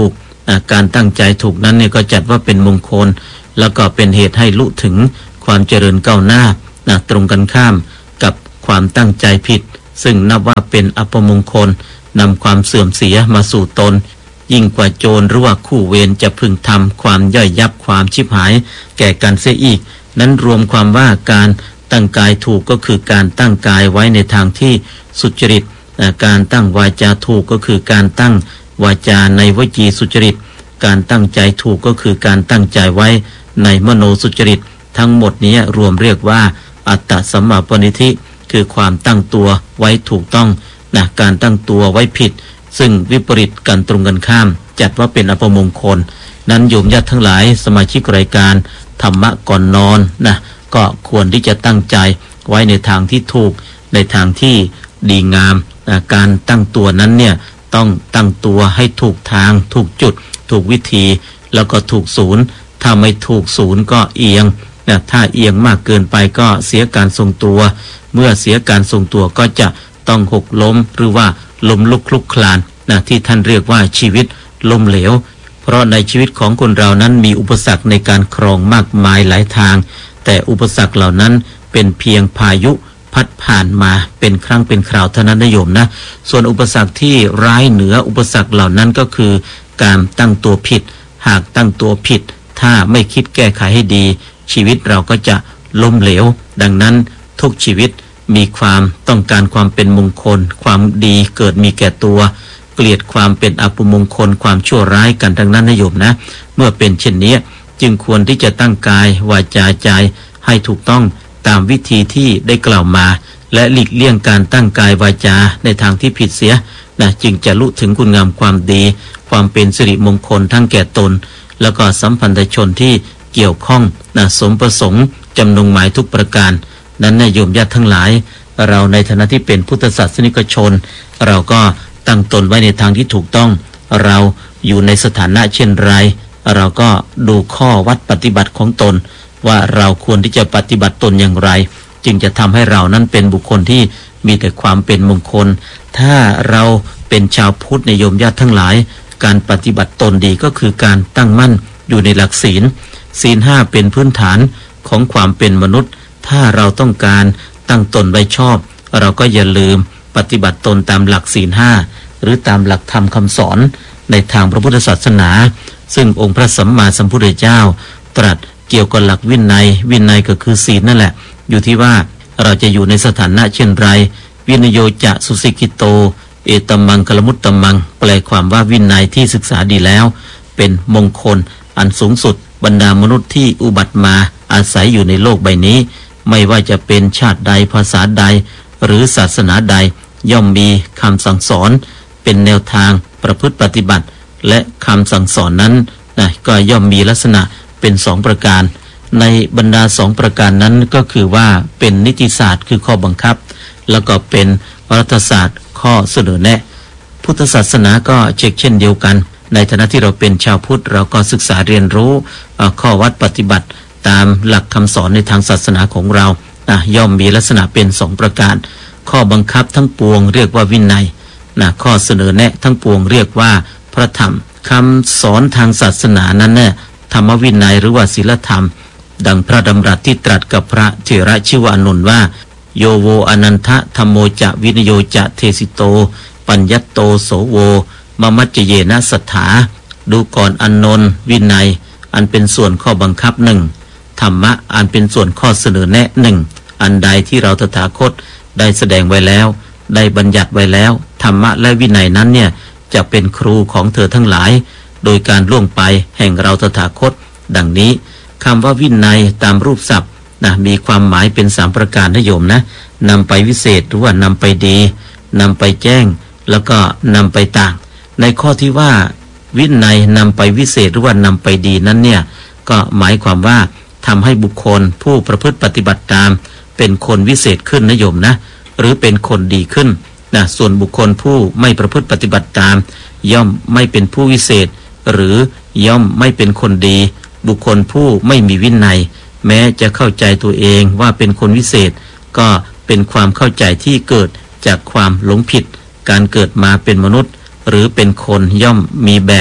การตั้งใจถูกนั้นเนี่ยก็จัดว่าเป็นมงคลแล้วก็เป็นเหตุให้ลุถึงความเจริญก้าวหน้าตรงกันข้ามกับความตั้งใจผิดซึ่งนับว่าเป็นอัปมงคลนำความเสื่อมเสียมาสู่ตนยิ่งกว่าโจรหรือว่าคู่เวรจะพึงทำความย่อยยับความชิบหายแก่กันเสียอีกนั้นรวมความว่าการตั้งกายถูกก็คือการตั้งกายไว้ในทางที่สุจริตการตั้งวาจาถูกก็คือการตั้งวาจาในวจีสุจริตการตั้งใจถูกก็คือการตั้งใจไว้ในมโนสุจริตทั้งหมดนี้รวมเรียกว่าอัตตสัมมาปณิธิคือความตั้งตัวไว้ถูกต้องการตั้งตัวไว้ผิดซึ่งวิปริตกันตรงกันข้ามจัดว่าเป็นอัปมงคลนั้นโยมญาติทั้งหลายสมาชิกรายการธรรมะก่อนนอนก็ควรที่จะตั้งใจไว้ในทางที่ถูกในทางที่ดีงามการตั้งตัวนั้นเนี่ยต้องตั้งตัวให้ถูกทางถูกจุดถูกวิธีแล้วก็ถูกศูนย์ถ้าไม่ถูกศูนย์ก็เอียงถ้าเอียงมากเกินไปก็เสียการทรงตัวเมื่อเสียการทรงตัวก็จะต้องหกล้มหรือว่าล้มลุกคลุกคลานที่ท่านเรียกว่าชีวิตล้มเหลวเพราะในชีวิตของคนเรานั้นมีอุปสรรคในการครองมากมายหลายทางแต่อุปสรรคเหล่านั้นเป็นเพียงพายุพัดผ่านมาเป็นครั้งเป็นคราวเท่านั้นนะโยมนะส่วนอุปสรรคที่ร้ายเหนืออุปสรรคเหล่านั้นก็คือการตั้งตัวผิดหากตั้งตัวผิดถ้าไม่คิดแก้ไขให้ดีชีวิตเราก็จะล้มเหลวดังนั้นทุกชีวิตมีความต้องการความเป็นมงคลความดีเกิดมีแก่ตัวเกลียดความเป็นอัปมงคลความชั่วร้ายกันทั้งนั้นนะโยมนะเมื่อเป็นเช่นนี้จึงควรที่จะตั้งกายวาจาใจให้ถูกต้องตามวิธีที่ได้กล่าวมาและหลีกเลี่ยงการตั้งกายวาจาในทางที่ผิดเสียจึงจะลุถึงคุณงามความดีความเป็นสิริมงคลทั้งแก่ตนแล้วก็สัมพันธชนที่เกี่ยวข้องสมประสงค์จำนงหมายทุกประการนั้นโยมญาติทั้งหลายเราในฐานะที่เป็นพุทธศาสนิกชนเราก็ตั้งตนไว้ในทางที่ถูกต้องเราอยู่ในสถานะเช่นไรเราก็ดูข้อวัดปฏิบัติของตนว่าเราควรที่จะปฏิบัติตนอย่างไรจึงจะทำให้เรานั้นเป็นบุคคลที่มีแต่ความเป็นมงคลถ้าเราเป็นชาวพุทธในโยมญาติทั้งหลายการปฏิบัติตนดีก็คือการตั้งมั่นอยู่ในหลักศีลห้าเป็นพื้นฐานของความเป็นมนุษย์ถ้าเราต้องการตั้งตนไว้ชอบเราก็อย่าลืมปฏิบัติตนตามหลักศีลห้าหรือตามหลักธรรมคำสอนในทางพระพุทธศาสนาซึ่งองค์พระสัมมาสัมพุทธเจ้าตรัสเกี่ยวกับหลักวินัยก็คือศีลนั่นแหละอยู่ที่ว่าเราจะอยู่ในสถานะเช่นไรวินโยจะสุสิกิโตเอตมังกลมุตตมังแปลความว่าวินัยที่ศึกษาดีแล้วเป็นมงคลอันสูงสุดบรรดามนุษย์ที่อุบัติมาอาศัยอยู่ในโลกใบนี้ไม่ว่าจะเป็นชาติใดภาษาใดหรือศาสนาใดย่อมมีคำสั่งสอนเป็นแนวทางประพฤติปฏิบัติและคำสั่งสอนนั้นก็ย่อมมีลักษณะเป็นสองประการในบรรดาสองประการนั้นก็คือว่าเป็นนิติศาสตร์คือข้อบังคับแล้วก็เป็นรัฐศาสตร์ข้อเสนอแนะพุทธศาสนาก็เช่นเดียวกันในฐานะที่เราเป็นชาวพุทธเราก็ศึกษาเรียนรู้ข้อวัดปฏิบัติตามหลักคำสอนในทางศาสนาของเราย่อมมีลักษณะเป็นสองประการข้อบังคับทั้งปวงเรียกว่าวินัยข้อเสนอแนะทั้งปวงเรียกว่าพระธรรมคำสอนทางศาสนานั้นธรรมวินัยหรือว่าศีลธรรมดังพระดำรัสที่ตรัสกับพระเถระชื่อว่าอานนท์ว่าโยโวอนันทะธัมโมจะวินโยจะเทสิโตปัญญัตโตโสโวมมัจเจเยนะสัทธาดูก่อนอานนท์วินัยอันเป็นส่วนข้อบังคับหนึ่งธรรมะอันเป็นส่วนข้อเสนอแนะหนึ่งอันใดที่เราตถาคตได้แสดงไว้แล้วได้บัญญัติไว้แล้วธรรมะและวินัยนั้นจะเป็นครูของเธอทั้งหลายโดยการล่วงไปแห่งเราตถาคตดังนี้คำว่าวินัยตามรูปศัพท์มีความหมายเป็น3ประการนะโยมนะนำไปวิเศษหรือว่านำไปดีนำไปแจ้งแล้วก็นำไปต่างในข้อที่ว่าวินัยนำไปวิเศษหรือว่านำไปดีนั้นก็หมายความว่าทำให้บุคคลผู้ประพฤติปฏิบัติตามเป็นคนวิเศษขึ้นนะโยมนะหรือเป็นคนดีขึ้นส่วนบุคคลผู้ไม่ประพฤติปฏิบัติตามย่อมไม่เป็นผู้วิเศษหรือย่อมไม่เป็นคนดีบุคคลผู้ไม่มีวินัยแม้จะเข้าใจตัวเองว่าเป็นคนวิเศษก็เป็นความเข้าใจที่เกิดจากความหลงผิดการเกิดมาเป็นมนุษย์หรือเป็นคนย่อมมีแบบ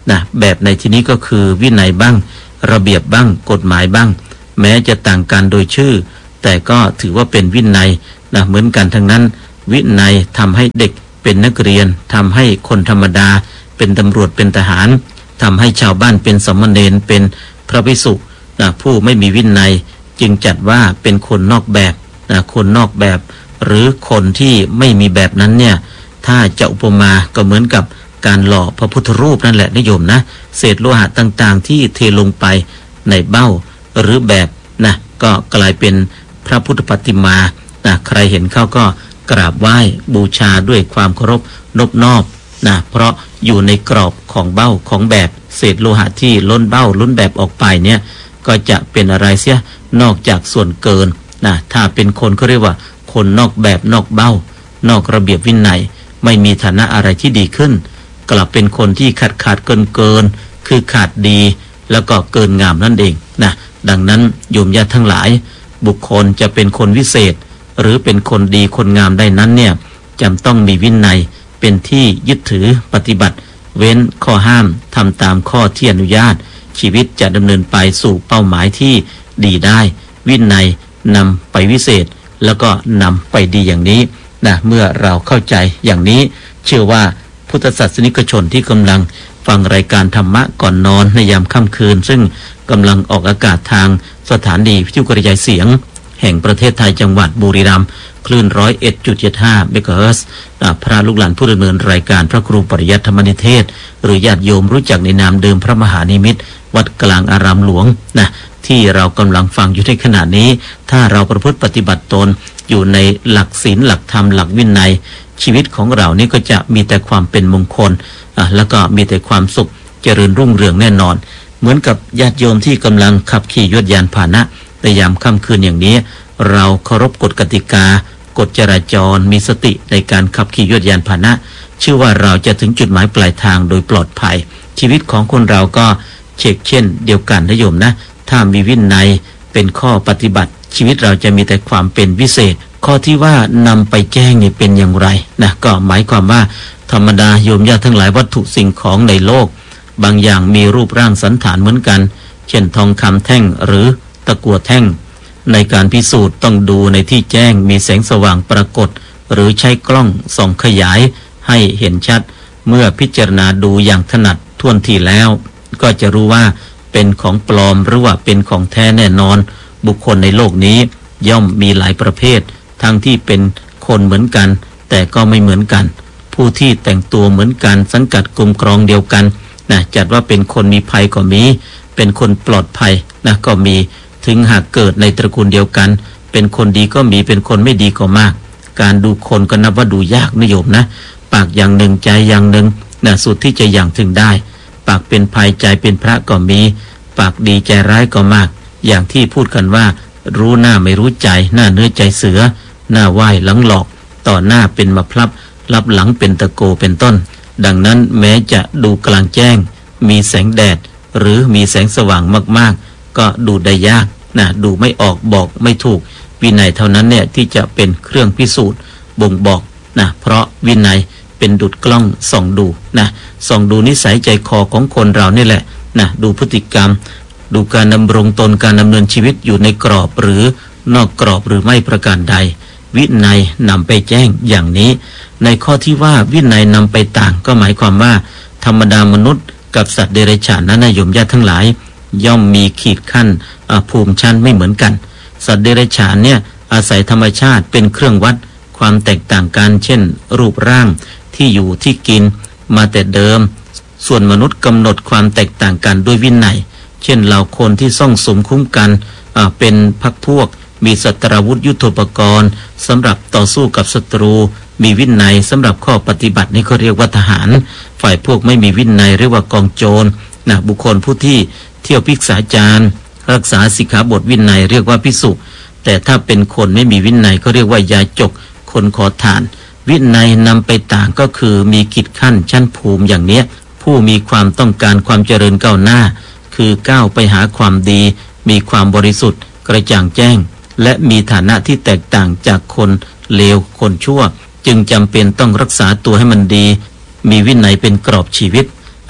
นะแบบในที่นี้ก็คือวินัยบ้างระเบียบบ้างกฎหมายบ้างแม้จะต่างกันโดยชื่อแต่ก็ถือว่าเป็นวินัยนะเหมือนกันทั้งนั้นวินัยทำให้เด็กเป็นนักเรียนทำให้คนธรรมดาเป็นตำรวจเป็นทหารทำให้ชาวบ้านเป็นสมณเณรเป็นพระภิกษุนะผู้ไม่มีวินัยจึงจัดว่าเป็นคนนอกแบบนะคนนอกแบบหรือคนที่ไม่มีแบบนั้นเนี่ยถ้าจะอุปมาก็เหมือนกับการหล่อพระพุทธรูปนั่นแหละนิยมนะเศษโลหะต่างๆที่เทลงไปในเบ้าหรือแบบนะก็กลายเป็นพระพุทธปฏิมานะใครเห็นเขาก็กราบไหว้บูชาด้วยความเคารพนบนอบนะเพราะอยู่ในกรอบของเบ้าของแบบเศษโลหะที่ล้นเบ้าล้นแบบออกไปเนี่ยก็จะเป็นอะไรเสียนอกจากส่วนเกินนะถ้าเป็นคนเขาเรียกว่าคนนอกแบบนอกเบ้านอกระเบียบวินัยไม่มีฐานะอะไรที่ดีขึ้นกลับเป็นคนที่ขาดเกินคือขาดดีแล้วก็เกินงามนั่นเองนะดังนั้นโยมญาติทั้งหลายบุคคลจะเป็นคนวิเศษหรือเป็นคนดีคนงามได้นั้นเนี่ยจำต้องมีวินัยเป็นที่ยึดถือปฏิบัติเว้นข้อห้ามทำตามข้อที่อนุญาตชีวิตจะดำเนินไปสู่เป้าหมายที่ดีได้วินัยนำไปวิเศษแล้วก็นำไปดีอย่างนี้นะเมื่อเราเข้าใจอย่างนี้เชื่อว่าพุทธศาสนิกชนที่กำลังฟังรายการธรรมะก่อนนอนในยามค่ำคืนซึ่งกำลังออกอากาศทางสถานีวิทยุกระจายเสียงแห่งประเทศไทยจังหวัดบุรีรัมย์คลื่น 101.75 เมกะเฮิรตซ์พระลูกหลานผู้ดำเนินรายการพระครูปริยัติธรรมนิเทศหรือญาติโยมรู้จักในนามเดิมพระมหานิมิตรวัดกลางอารามหลวงนะที่เรากำลังฟังอยู่ในขณะนี้ถ้าเราประพฤติปฏิบัติตนอยู่ในหลักศีลหลักธรรมหลักวินัยชีวิตของเรานี่ก็จะมีแต่ความเป็นมงคลแล้วก็มีแต่ความสุขเจริญรุ่งเรืองแน่นอนเหมือนกับญาติโยมที่กำลังขับขี่ยวดยานพาหนะในยามค่ำคืนอย่างนี้เราเคารพกฎกติกากฎจราจรมีสติในการขับขี่ยวดยานพาหนะเชื่อว่าเราจะถึงจุดหมายปลายทางโดยปลอดภัยชีวิตของคนเราก็เช่นเดียวกันนะโยมนะถ้ามีวินัยเป็นข้อปฏิบัติชีวิตเราจะมีแต่ความเป็นวิเศษข้อที่ว่านำไปแจ้งนี่เป็นอย่างไรนะก็หมายความว่าธรรมดาโยมญาติทั้งหลายวัตถุสิ่งของในโลกบางอย่างมีรูปร่างสันฐานเหมือนกันเช่นทองคำแท่งหรือตะกั่วแท่งในการพิสูจน์ต้องดูในที่แจ้งมีแสงสว่างปรากฏหรือใช้กล้องส่องขยายให้เห็นชัดเมื่อพิจารณาดูอย่างถนัดท่วนทีแล้วก็จะรู้ว่าเป็นของปลอมหรือว่าเป็นของแท้แน่นอนบุคคลในโลกนี้ย่อมมีหลายประเภททั้งที่เป็นคนเหมือนกันแต่ก็ไม่เหมือนกันผู้ที่แต่งตัวเหมือนกันสังกัดกลุ่มกรองเดียวกันนะจัดว่าเป็นคนมีภัยก็มีเป็นคนปลอดภัยนะก็มีถึงหากเกิดในตระกูลเดียวกันเป็นคนดีก็มีเป็นคนไม่ดีก็มากการดูคนก็นับว่าดูยากนิยมนะปากอย่างหนึ่งใจอย่างหนึ่งนะสุดที่จะอย่างถึงได้ปากเป็นภัยใจเป็นพระก็มีปากดีใจร้ายก็มากอย่างที่พูดกันว่ารู้หน้าไม่รู้ใจหน้าเนื้อใจเสือหน้าไหว้หลังหลอกต่อหน้าเป็นมะพร้าวรับหลังเป็นตะโกเป็นต้นดังนั้นแม้จะดูกลางแจ้งมีแสงแดดหรือมีแสงสว่างมากๆก็ดูได้ยากนะดูไม่ออกบอกไม่ถูกวินัยเท่านั้นเนี่ยที่จะเป็นเครื่องพิสูจน์บ่งบอกนะเพราะวินัยเป็นดุจกล้องส่องดูนะส่องดูนิสัยใจคอของคนเรานี่แหละนะดูพฤติกรรมดูการดำรงตนการดำเนินชีวิตอยู่ในกรอบหรือนอกกรอบหรือไม่ประการใดวินัยนำไปแจ้งอย่างนี้ในข้อที่ว่าวินัยนำไปต่างก็หมายความว่าธรรมดามนุษย์กับสัตว์เดรัจฉานนั้นโยมญาติทั้งหลายย่อมมีขีดขั้นภูมิชั้นไม่เหมือนกันสัตว์เดรัจฉานเนี่ยอาศัยธรรมชาติเป็นเครื่องวัดความแตกต่างกันเช่นรูปร่างที่อยู่ที่กินมาแต่เดิมส่วนมนุษย์กำหนดความแตกต่างกันด้วยวินัยเช่นเหล่าคนที่ซ่องสุมคุ้มกันเป็นพรรคพวกมีศัตราวุธยุทโธปกรณ์สำหรับต่อสู้กับศัตรูมีวินัยสำหรับข้อปฏิบัตินี่เขาเรียกว่าทหารฝ่ายพวกไม่มีวินัยเรียกว่ากองโจรนะบุคคลผู้ที่เที่ยวภิกษาจารรักษาสิกขาบทวินัยเรียกว่าภิกษุแต่ถ้าเป็นคนไม่มีวินัยก็เรียกว่ายาจกคนขอทานวินัยนำไปต่างก็คือมีขีดขั้นชั้นภูมิอย่างเนี้ยผู้มีความต้องการความเจริญก้าวหน้าคือก้าวไปหาความดีมีความบริสุทธิ์กระจ่างแจ้งและมีฐานะที่แตกต่างจากคนเลวคนชั่วจึงจำเป็นต้องรักษาตัวให้มันดีมีวินัยเป็นกรอบชีวิต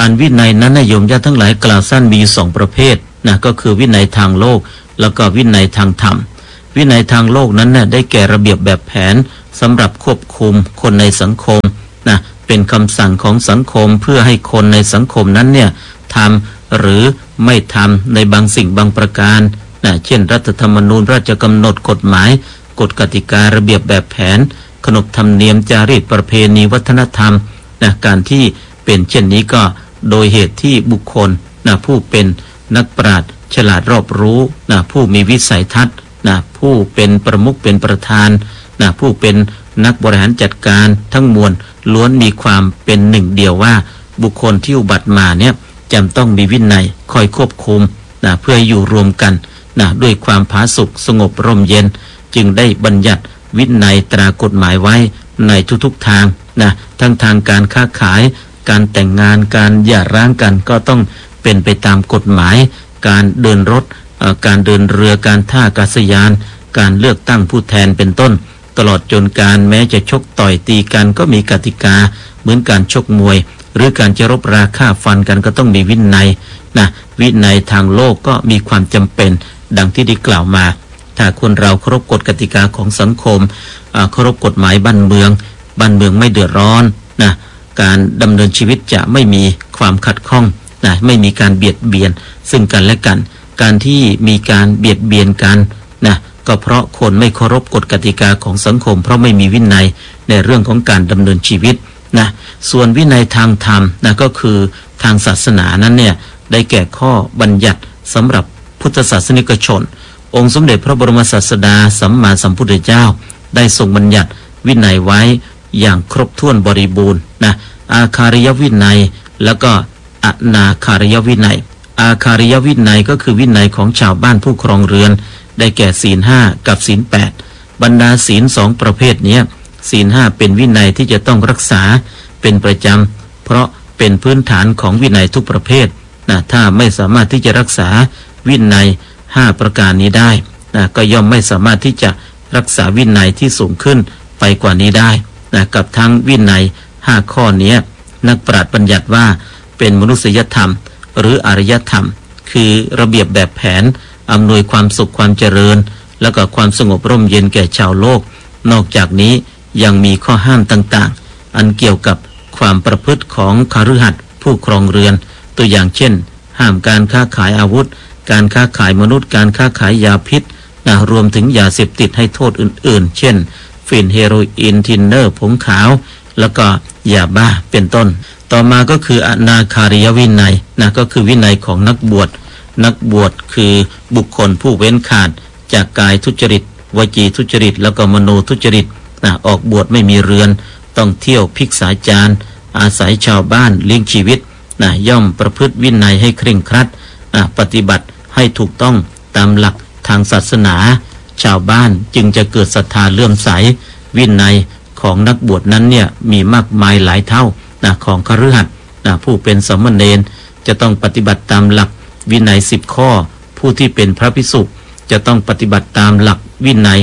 อันวินัยนั้นนะโยมญาติทั้งหลายกล่าวสั้นมีอยู่2ประเภทนะก็คือวินัยทางโลกแล้วก็วินัยทางธรรมวินัยทางโลกนั้นน่ะได้แก่ระเบียบแบบแผนสำหรับควบคุมคนในสังคมนะเป็นคำสั่งของสังคมเพื่อให้คนในสังคมนั้นเนี่ยทำหรือไม่ทำในบางสิ่งบางประการนะเช่นรัฐธรรมนูญราชกำหนดกฎหมายกฎกติการะเบียบแบบแผนขนบธรรมเนียมจารีตประเพณีวัฒนธรรมนะการที่เป็นเช่นนี้ก็โดยเหตุที่บุคคลนะผู้เป็นนักปราชญ์ฉลาดรอบรู้นะผู้มีวิสัยทัศน์นะผู้เป็นประมุขเป็นประธานนะผู้เป็นนักบริหารจัดการทั้งมวลล้วนมีความเป็นหนึ่งเดียวว่าบุคคลที่อุบัติมาเนี่ยจำต้องมีวินัยคอยควบคุมนะเพื่ออยู่รวมกันนะด้วยความผาสุกสงบร่มเย็นจึงได้บัญญัติวินัยตรากฎหมายไว้ในทุกๆทางนะทั้งทางการค้าขายการแต่งงานการหย่าร้างกันก็ต้องเป็นไปตามกฎหมายการเดินรถการเดินเรือการท่าอากาศยานการเลือกตั้งผู้แทนเป็นต้นตลอดจนการแม้จะชกต่อยตีกันก็มีกติกาเหมือนการชกมวยหรือการจะรบราฆ่าฟันกันก็ต้องมีวินัยนะวินัยทางโลกก็มีความจำเป็นดังที่ได้กล่าวมาถ้าคนเราเคารพกฎกติกาของสังคมเคารพกฎหมายบ้านเมืองไม่เดือดร้อนนะการดำเนินชีวิตจะไม่มีความขัดข้องนะไม่มีการเบียดเบียนซึ่งกันและกันการที่มีการเบียดเบียนกันนะก็เพราะคนไม่เคารพกฎกติกาของสังคมเพราะไม่มีวินัยในเรื่องของการดำเนินชีวิตนะส่วนวินัยทางธรรมนะก็คือทางศาสนานั้นเนี่ยได้แก่ข้อบัญญัติสำหรับพุทธศาสนิกชนองค์สมเด็จพระบรมศาสดาสัมมาสัมพุทธเจ้าได้ทรงบัญญัติวินัยไว้อย่างครบถ้วนบริบูรณ์นะอาคาริยวินัยแล้วก็อนาคาริยวินัยอาคาริยวินัยก็คือวินัยของชาวบ้านผู้ครองเรือนได้แก่ศีล5กับศีล8บรรดาศีล2ประเภทนี้ศีล5เป็นวินัยที่จะต้องรักษาเป็นประจำเพราะเป็นพื้นฐานของวินัยทุกประเภทนะถ้าไม่สามารถที่จะรักษาวินัย5ประการนี้ได้นะก็ย่อมไม่สามารถที่จะรักษาวินัยที่สูงขึ้นไปกว่านี้ได้นะกับทั้งวินัย5ข้อนี้นักปราชญ์บัญญัติว่าเป็นมนุษยธรรมหรืออารยธรรมคือระเบียบแบบแผนอำนวยความสุขความเจริญแล้วก็ความสงบร่มเย็นแก่ชาวโลกนอกจากนี้ยังมีข้อห้ามต่างๆอันเกี่ยวกับความประพฤติของคฤหัสถ์ผู้ครองเรือนตัวอย่างเช่นห้ามการค้าขายอาวุธการค้าขายมนุษย์การค้าขายยาพิษนะรวมถึงยาเสพติดให้โทษอื่นๆเช่นฝิ่นเฮโรอีนทินเนอร์ผงขาวแล้วก็ยาบ้าเป็นต้นต่อมาก็คืออนาคาริยวินัยนะก็คือวินัยของนักบวชคือบุคคลผู้เว้นขาดจากกายทุจริตวจีทุจริตแล้วก็มโนทุจริตนะออกบวชไม่มีเรือนต้องเที่ยวภิกษาจารอาศัยชาวบ้านเลี้ยงชีวิตนะย่อมประพฤติวินัยให้เคร่งครัดปฏิบัติให้ถูกต้องตามหลักทางศาสนาชาวบ้านจึงจะเกิดศรัทธาเลื่อมใสวินัยของนักบวชนั้นเนี่ยมีมากมายหลายเท่านะของคฤหัสถ์นะผู้เป็นสามเณรจะต้องปฏิบัติตามหลักวินัย10ข้อผู้ที่เป็นพระภิกษุจะต้องปฏิบัติตามหลักวินัย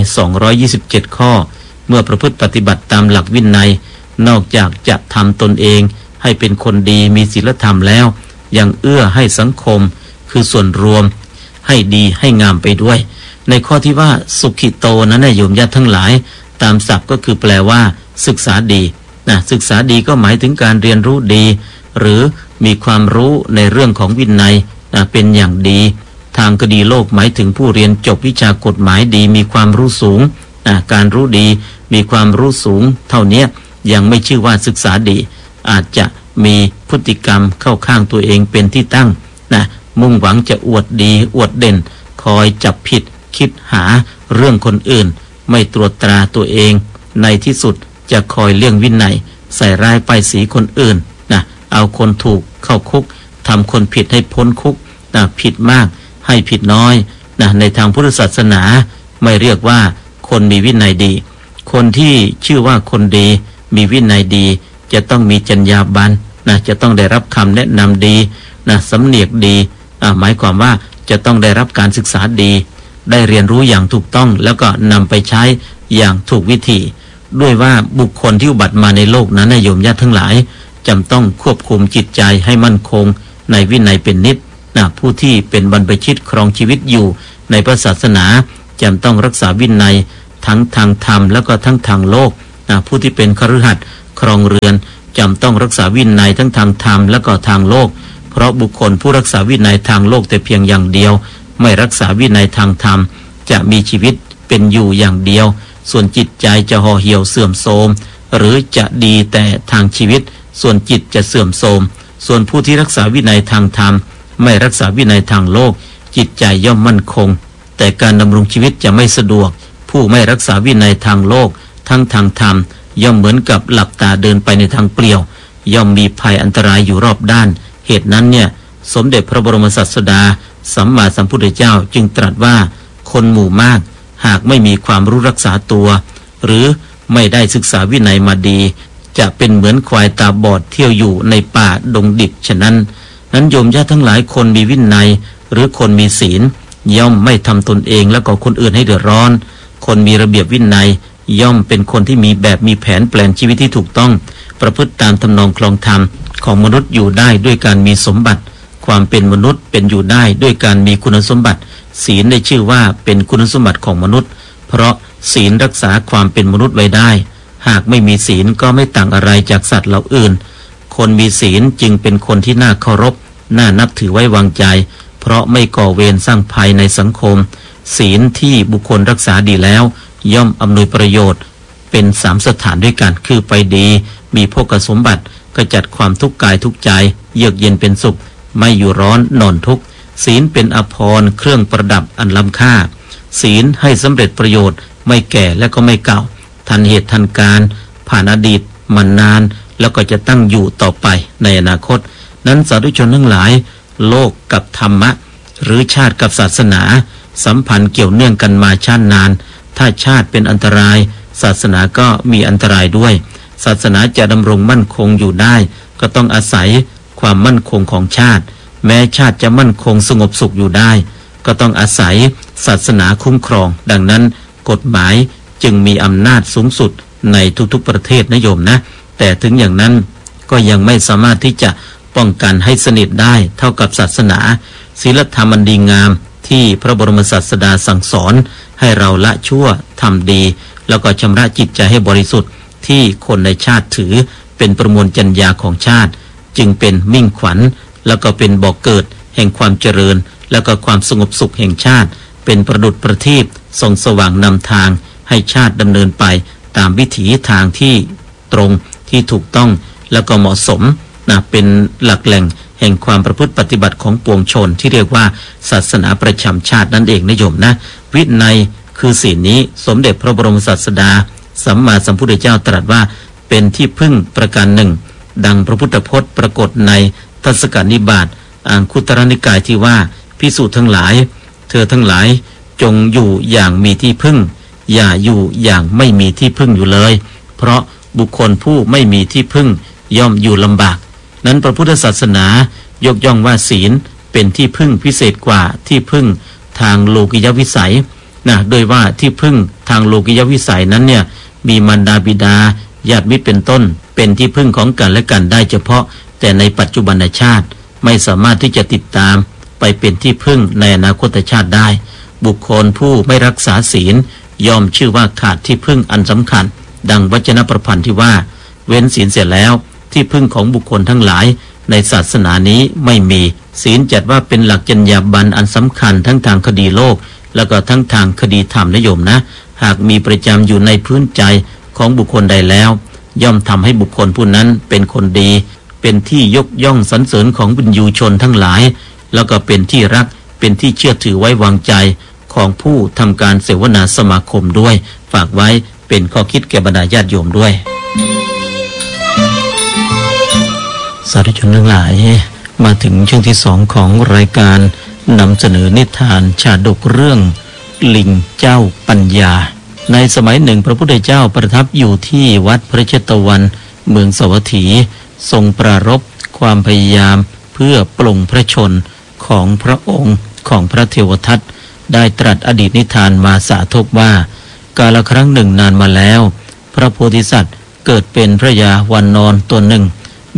227ข้อเมื่อประพฤติปฏิบัติตามหลักวินัยนอกจากจะทำตนเองให้เป็นคนดีมีศีลธรรมแล้วยังเอื้อให้สังคมคือส่วนรวมให้ดีให้งามไปด้วยในข้อที่ว่าสุขิโตนั้นโยมญาติทั้งหลายตามศัพท์ก็คือแปลว่าศึกษาดีนะศึกษาดีก็หมายถึงการเรียนรู้ดีหรือมีความรู้ในเรื่องของวินัยนะเป็นอย่างดีทางคดีโลกหมายถึงผู้เรียนจบวิชากฎหมายดีมีความรู้สูงการรู้ดีมีความรู้สูงเท่านี้ยังไม่ชื่อว่าศึกษาดีอาจจะมีพฤติกรรมเข้าข้างตัวเองเป็นที่ตั้งนะมุ่งหวังจะอวดดีอวดเด่นคอยจับผิดคิดหาเรื่องคนอื่นไม่ตรวจตราตัวเองในที่สุดจะคอยเลี่ยงวินัยใส่ร้ายป้ายสีคนอื่นนะเอาคนถูกเข้าคุกทำคนผิดให้พ้นคุกนะผิดมากให้ผิดน้อยนะในทางพุทธศาสนาไม่เรียกว่าคนมีวินัยดีคนที่ชื่อว่าคนดีมีวินัยดีจะต้องมีจรรยาบรรณนะจะต้องได้รับคำแนะนำดีนะสำเนียกดีหมายความว่าจะต้องได้รับการศึกษาดีได้เรียนรู้อย่างถูกต้องแล้วก็นำไปใช้อย่างถูกวิธีด้วยว่าบุคคลที่อุบัติมาในโลกนั้นโยมญาติทั้งหลายจำต้องควบคุมจิตใจให้มั่นคงในวินัยเป็นนิจผู้ที่เป็นบรรพชิตครองชีวิตอยู่ในพระศาสนาจำต้องรักษาวินัยทั้งทางธรรมแล้วก็ทั้งทางโลกผู้ที่เป็นคฤหัสถ์ครองเรือนจำต้องรักษาวินัยทั้งทางธรรมแล้วก็ทางโลกเพราะบุคคลผู้รักษาวินัยทางโลกแต่เพียงอย่างเดียวไม่รักษาวินัยทางธรรมจะมีชีวิตเป็นอยู่อย่างเดียวส่วนจิตใจจะห่อเหี่ยวเสื่อมโทรมหรือจะดีแต่ทางชีวิตส่วนจิตจะเสื่อมโทรมส่วนผู้ที่รักษาวินัยทางธรรมไม่รักษาวินัยทางโลกจิตใจย่อมมั่นคงแต่การดำรงชีวิตจะไม่สะดวกผู้ไม่รักษาวินัยทางโลกทั้งทางธรรมย่อมเหมือนกับหลับตาเดินไปในทางเปลี่ยวย่อมมีภัยอันตรายอยู่รอบด้านเหตุนั้นเนี่ยสมเด็จพระบรมศาสดาสัมมาสัมพุทธเจ้าจึงตรัสว่าคนหมู่มากหากไม่มีความรู้รักษาตัวหรือไม่ได้ศึกษาวินัยมาดีจะเป็นเหมือนควายตาบอดเที่ยวอยู่ในป่าดงดิบฉะนั้นโยมญาติทั้งหลายคนมีวินัยหรือคนมีศีลย่อมไม่ทำตนเองแล้วก็คนอื่นให้เดือดร้อนคนมีระเบียบวินัยย่อมเป็นคนที่มีแบบมีแผนแปลนชีวิตที่ถูกต้องประพฤติตามทำนองคลองธรรมของมนุษย์อยู่ได้ด้วยการมีสมบัติความเป็นมนุษย์เป็นอยู่ได้ด้วยการมีคุณสมบัติศีลได้ชื่อว่าเป็นคุณสมบัติของมนุษย์เพราะศีลรักษาความเป็นมนุษย์ไว้ได้หากไม่มีศีลก็ไม่ต่างอะไรจากสัตว์เหล่าอื่นคนมีศีลจึงเป็นคนที่น่าเคารพน่านับถือไว้วางใจเพราะไม่ก่อเวรสร้างภัยในสังคมศีลที่บุคคลรักษาดีแล้วย่อมอำนวยประโยชน์เป็น3สถานด้วยกันคือไปดีมีโภคสมบัติขจัดความทุกข์กายทุกข์ใจเยือกเย็นเป็นสุขไม่อยู่ร้อนนอนทุกข์ศีลเป็นอภรณ์เครื่องประดับอันล้ำค่าศีลให้สำเร็จประโยชน์ไม่แก่และก็ไม่เก่าทันเหตุทันการผ่านอดีตมานานแล้วก็จะตั้งอยู่ต่อไปในอนาคตนั้นสาธุชนทั้งหลายโลกกับธรรมะหรือชาติกับศาสนาสัมพันธ์เกี่ยวเนื่องกันมาช้านานถ้าชาติเป็นอันตรายศาสนาก็มีอันตรายด้วยศาสนาจะดำรงมั่นคงอยู่ได้ก็ต้องอาศัยความมั่นคงของชาติแม้ชาติจะมั่นคงสงบสุขอยู่ได้ก็ต้องอาศัยศาสนาคุ้มครองดังนั้นกฎหมายจึงมีอำนาจสูงสุดในทุกๆประเทศนะโยมนะแต่ถึงอย่างนั้นก็ยังไม่สามารถที่จะป้องกันให้สนิทได้เท่ากับศาสนาศีลธรรมอันดีงามที่พระบรมศาสดาสั่งสอนให้เราละชั่วทำดีแล้วก็ชำระจิตใจให้บริสุทธิ์ที่คนในชาติถือเป็นประมวลจรรยาของชาติจึงเป็นมิ่งขวัญแล้วก็เป็นบ่อกเกิดแห่งความเจริญแล้วก็ความสงบสุขแห่งชาติเป็นประดุจประทีปส่องสว่างนำทางให้ชาติดำเนินไปตามวิถีทางที่ตรงที่ถูกต้องแล้วก็เหมาะสมเป็นหลักแหล่งแห่งความประพฤติปฏิบัติของปวงชนที่เรียกว่าศาสนาประจำชาตินั่นเองนะโยมนะวินัยคือศีลนี้สมเด็จพระบรมศาสดาสัมมาสัมพุทธเจ้าตรัสว่าเป็นที่พึ่งประการหนึ่งดังพระพุทธพจน์ปรากฏในทัศกนิบาตอังคุตรนิกายที่ว่าภิกษุทั้งหลายเธอทั้งหลายจงอยู่อย่างมีที่พึ่งอย่าอยู่อย่างไม่มีที่พึ่งอยู่เลยเพราะบุคคลผู้ไม่มีที่พึ่งย่อมอยู่ลำบากนั้นพระพุทธศาสนายกย่องว่าศีลเป็นที่พึ่งพิเศษกว่าที่พึ่งทางโลกิยวิสัยโดยว่าที่พึ่งทางโลกิยวิสัยนั้นเนี่ยมีมารดาบิดาญาติมิตรเป็นต้นเป็นที่พึ่งของกันและกันได้เฉพาะแต่ในปัจจุบันชาติไม่สามารถที่จะติดตามไปเป็นที่พึ่งในอนาคตชาติได้บุคคลผู้ไม่รักษาศีลย่อมชื่อว่าขาดที่พึ่งอันสำคัญดังวจนะประพันธ์ที่ว่าเว้นศีลเสร็จแล้วที่พึ่งของบุคคลทั้งหลายในศาสนานี้ไม่มีศีลจัดว่าเป็นหลักจรรยาบรรณอันสำคัญทั้งทางคดีโลกแล้วก็ทั้งทางคดีธรรมนะโยมนะหากมีประจำอยู่ในพื้นใจของบุคคลใดแล้วย่อมทำให้บุคคลผู้นั้นเป็นคนดีเป็นที่ยกย่องสรรเสริญของวิญญูชนทั้งหลายแล้วก็เป็นที่รักเป็นที่เชื่อถือไว้วางใจของผู้ทำการเสวนาสมาคมด้วยฝากไว้เป็นข้อคิดแก่บรรดาญาติโยมด้วยสาธุชนทั้งหลายมาถึงช่วงที่2ของรายการนำเสนอนิทานชาดกเรื่องลิงเจ้าปัญญาในสมัยหนึ่งพระพุทธเจ้าประทับอยู่ที่วัดพระเชตวันเมืองสวัสถีทรงปรารภความพยายามเพื่อปลงพระชนของพระองค์ของพระเทวทัตได้ตรัสอดีตนิทานมาสาธกว่ากาลครั้งหนึ่งนานมาแล้วพระโพธิสัตว์เกิดเป็นพระยาวานอนตัวหนึ่ง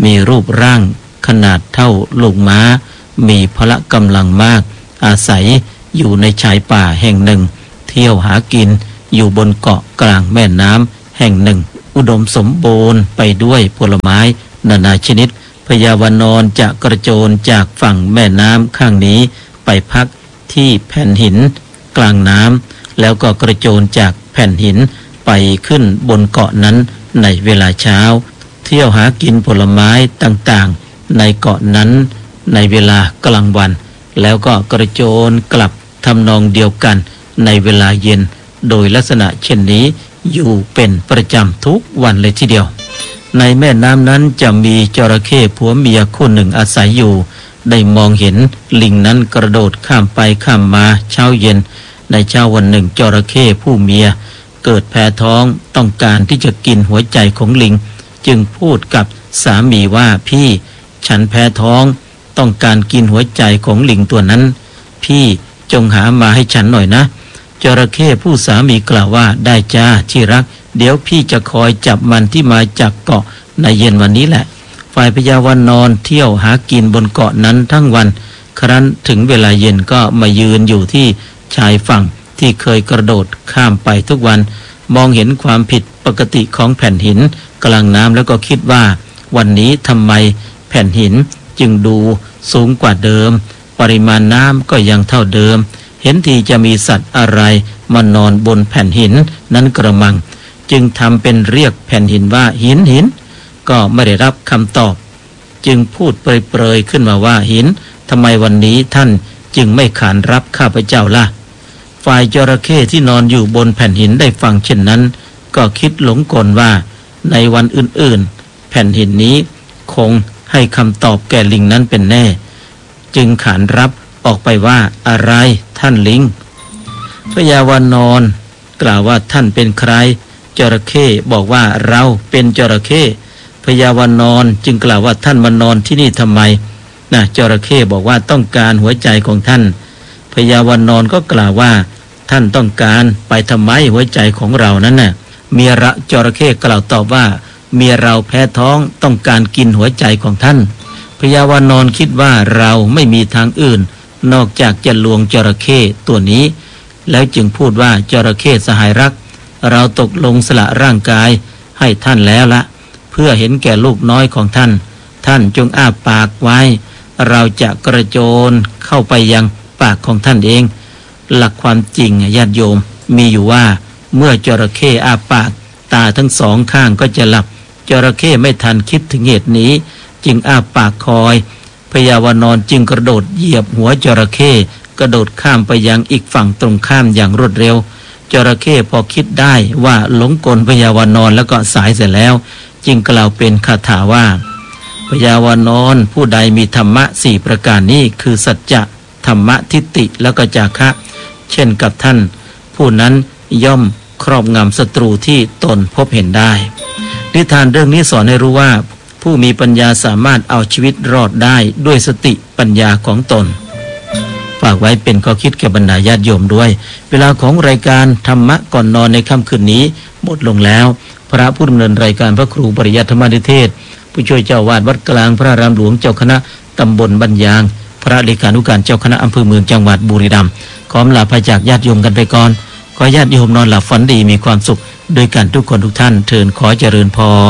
มีรูปร่างขนาดเท่าลูกม้ามีพละกำลังมากอาศัยอยู่ในชายป่าแห่งหนึ่งเที่ยวหากินอยู่บนเกาะกลางแม่น้ำแห่งหนึ่งอุดมสมบูรณ์ไปด้วยผลไม้นานาชนิดพญาวานอนจะกระโจนจากฝั่งแม่น้ำข้างนี้ไปพักที่แผ่นหินกลางน้ำแล้วก็กระโจนจากแผ่นหินไปขึ้นบนเกาะนั้นในเวลาเช้าเที่ยวหากินผลไม้ต่างๆในเกาะนั้นในเวลากลางวันแล้วก็กระโจนกลับทำนองเดียวกันในเวลาเย็นโดยลักษณะเช่นนี้อยู่เป็นประจำทุกวันเลยทีเดียวในแม่น้ำนั้นจะมีจระเข้ผัวเมียคู่หนึ่งอาศัยอยู่ได้มองเห็นลิงนั้นกระโดดข้ามไปข้ามมาเช้าเย็นในเช้าวันหนึ่งจระเข้ผู้เมียเกิดแพ้ท้องต้องการที่จะกินหัวใจของลิงจึงพูดกับสามีว่าพี่ฉันแพ้ท้องต้องการกินหัวใจของลิงตัวนั้นพี่จงหามาให้ฉันหน่อยนะจระเข้ผู้สามีกล่าวว่าได้จ้าที่รักเดี๋ยวพี่จะคอยจับมันที่มาจากเกาะในเย็นวันนี้แหละฝ่ายพญาวานอนเที่ยวหากินบนเกาะนั้นทั้งวันครั้นถึงเวลาเย็นก็มายืนอยู่ที่ชายฝั่งที่เคยกระโดดข้ามไปทุกวันมองเห็นความผิดปกติของแผ่นหินกลางน้ำแล้วก็คิดว่าวันนี้ทำไมแผ่นหินจึงดูสูงกว่าเดิมปริมาณน้ำก็ยังเท่าเดิมเห็นทีจะมีสัตว์อะไรมานอนบนแผ่นหินนั้นกระมังจึงทำเป็นเรียกแผ่นหินว่าหินหินก็ไม่ได้รับคำตอบจึงพูดเปรยๆขึ้นมาว่าหินทำไมวันนี้ท่านจึงไม่ขานรับข้าพเจ้าล่ะฝ่ายจระเข้ที่นอนอยู่บนแผ่นหินได้ฟังเช่นนั้นก็คิดหลงกลว่าในวันอื่นๆแผ่นหินนี้คงให้คำตอบแก่ลิงนั้นเป็นแน่จึงขานรับออกไปว่าอะไรท่านลิงพญาวานอนกล่าวว่าท่านเป็นใครจระเข้บอกว่าเราเป็นจระเข้พญาวานอนจึงกล่าวว่าท่านมานอนที่นี่ทำไมจระเข้บอกว่าต้องการหัวใจของท่านพญาวานอนก็กล่าวว่าท่านต้องการไปทำไมหัวใจของเรานั้นน่ะเมียระจระเข้กล่าวตอบว่าเมียเราแพ้ท้องต้องการกินหัวใจของท่านพญาวานอนคิดว่าเราไม่มีทางอื่นนอกจากจะลวงจระเข้ตัวนี้แล้วจึงพูดว่าจระเข้สหายรักเราตกลงสละร่างกายให้ท่านแล้วละเพื่อเห็นแก่ลูกน้อยของท่านท่านจงอ้าปากไว้เราจะกระโจนเข้าไปยังปากของท่านเองหลักความจริงญาติโยมมีอยู่ว่าเมื่อจระเข้อ้าปากตาทั้งสองข้างก็จะหลับจระเข้ไม่ทันคิดถึงเหตุนี้จึงอ้าปากคอยพญาวานอนจึงกระโดดเหยียบหัวจระเข้กระโดดข้ามไปยังอีกฝั่งตรงข้ามอย่างรวดเร็วจระเข้พอคิดได้ว่าหลงกลพญาวานอนแล้วก็สายเสร็จแล้วจึงกล่าวเป็นคาถาว่าพญาวานอนผู้ใดมีธรรมะสี่ประการนี้คือสัจจะธรรมะทิฏฐิแล้วก็จาคะเช่นกับท่านผู้นั้นย่อมครอบงำศัตรูที่ตนพบเห็นได้นิทานเรื่องนี้สอนให้รู้ว่าผู้มีปัญญาสามารถเอาชีวิตรอดได้ด้วยสติปัญญาของตนฝากไว้เป็นข้อคิดแก่บรรดาญาติโยมด้วยเวลาของรายการธรรมะก่อนนอนในค่ำคืนนี้หมดลงแล้วพระผู้ดำเนินรายการพระครูปริยัติธรรมนิเทศผู้ช่วยเจ้าวาดวัดกลางพระอารามหลวงเจ้าคณะตำบลบัญญางพระเลขานุการเจ้าคณะอำเภอเมืองจังหวัดบุรีรัมย์ขอลาพระจากญาติโยมกันไปก่อนขอญาติโยมนอนหลับฝันดีมีความสุขด้วยกันทุกคนทุกท่านเทินขอเจริญพร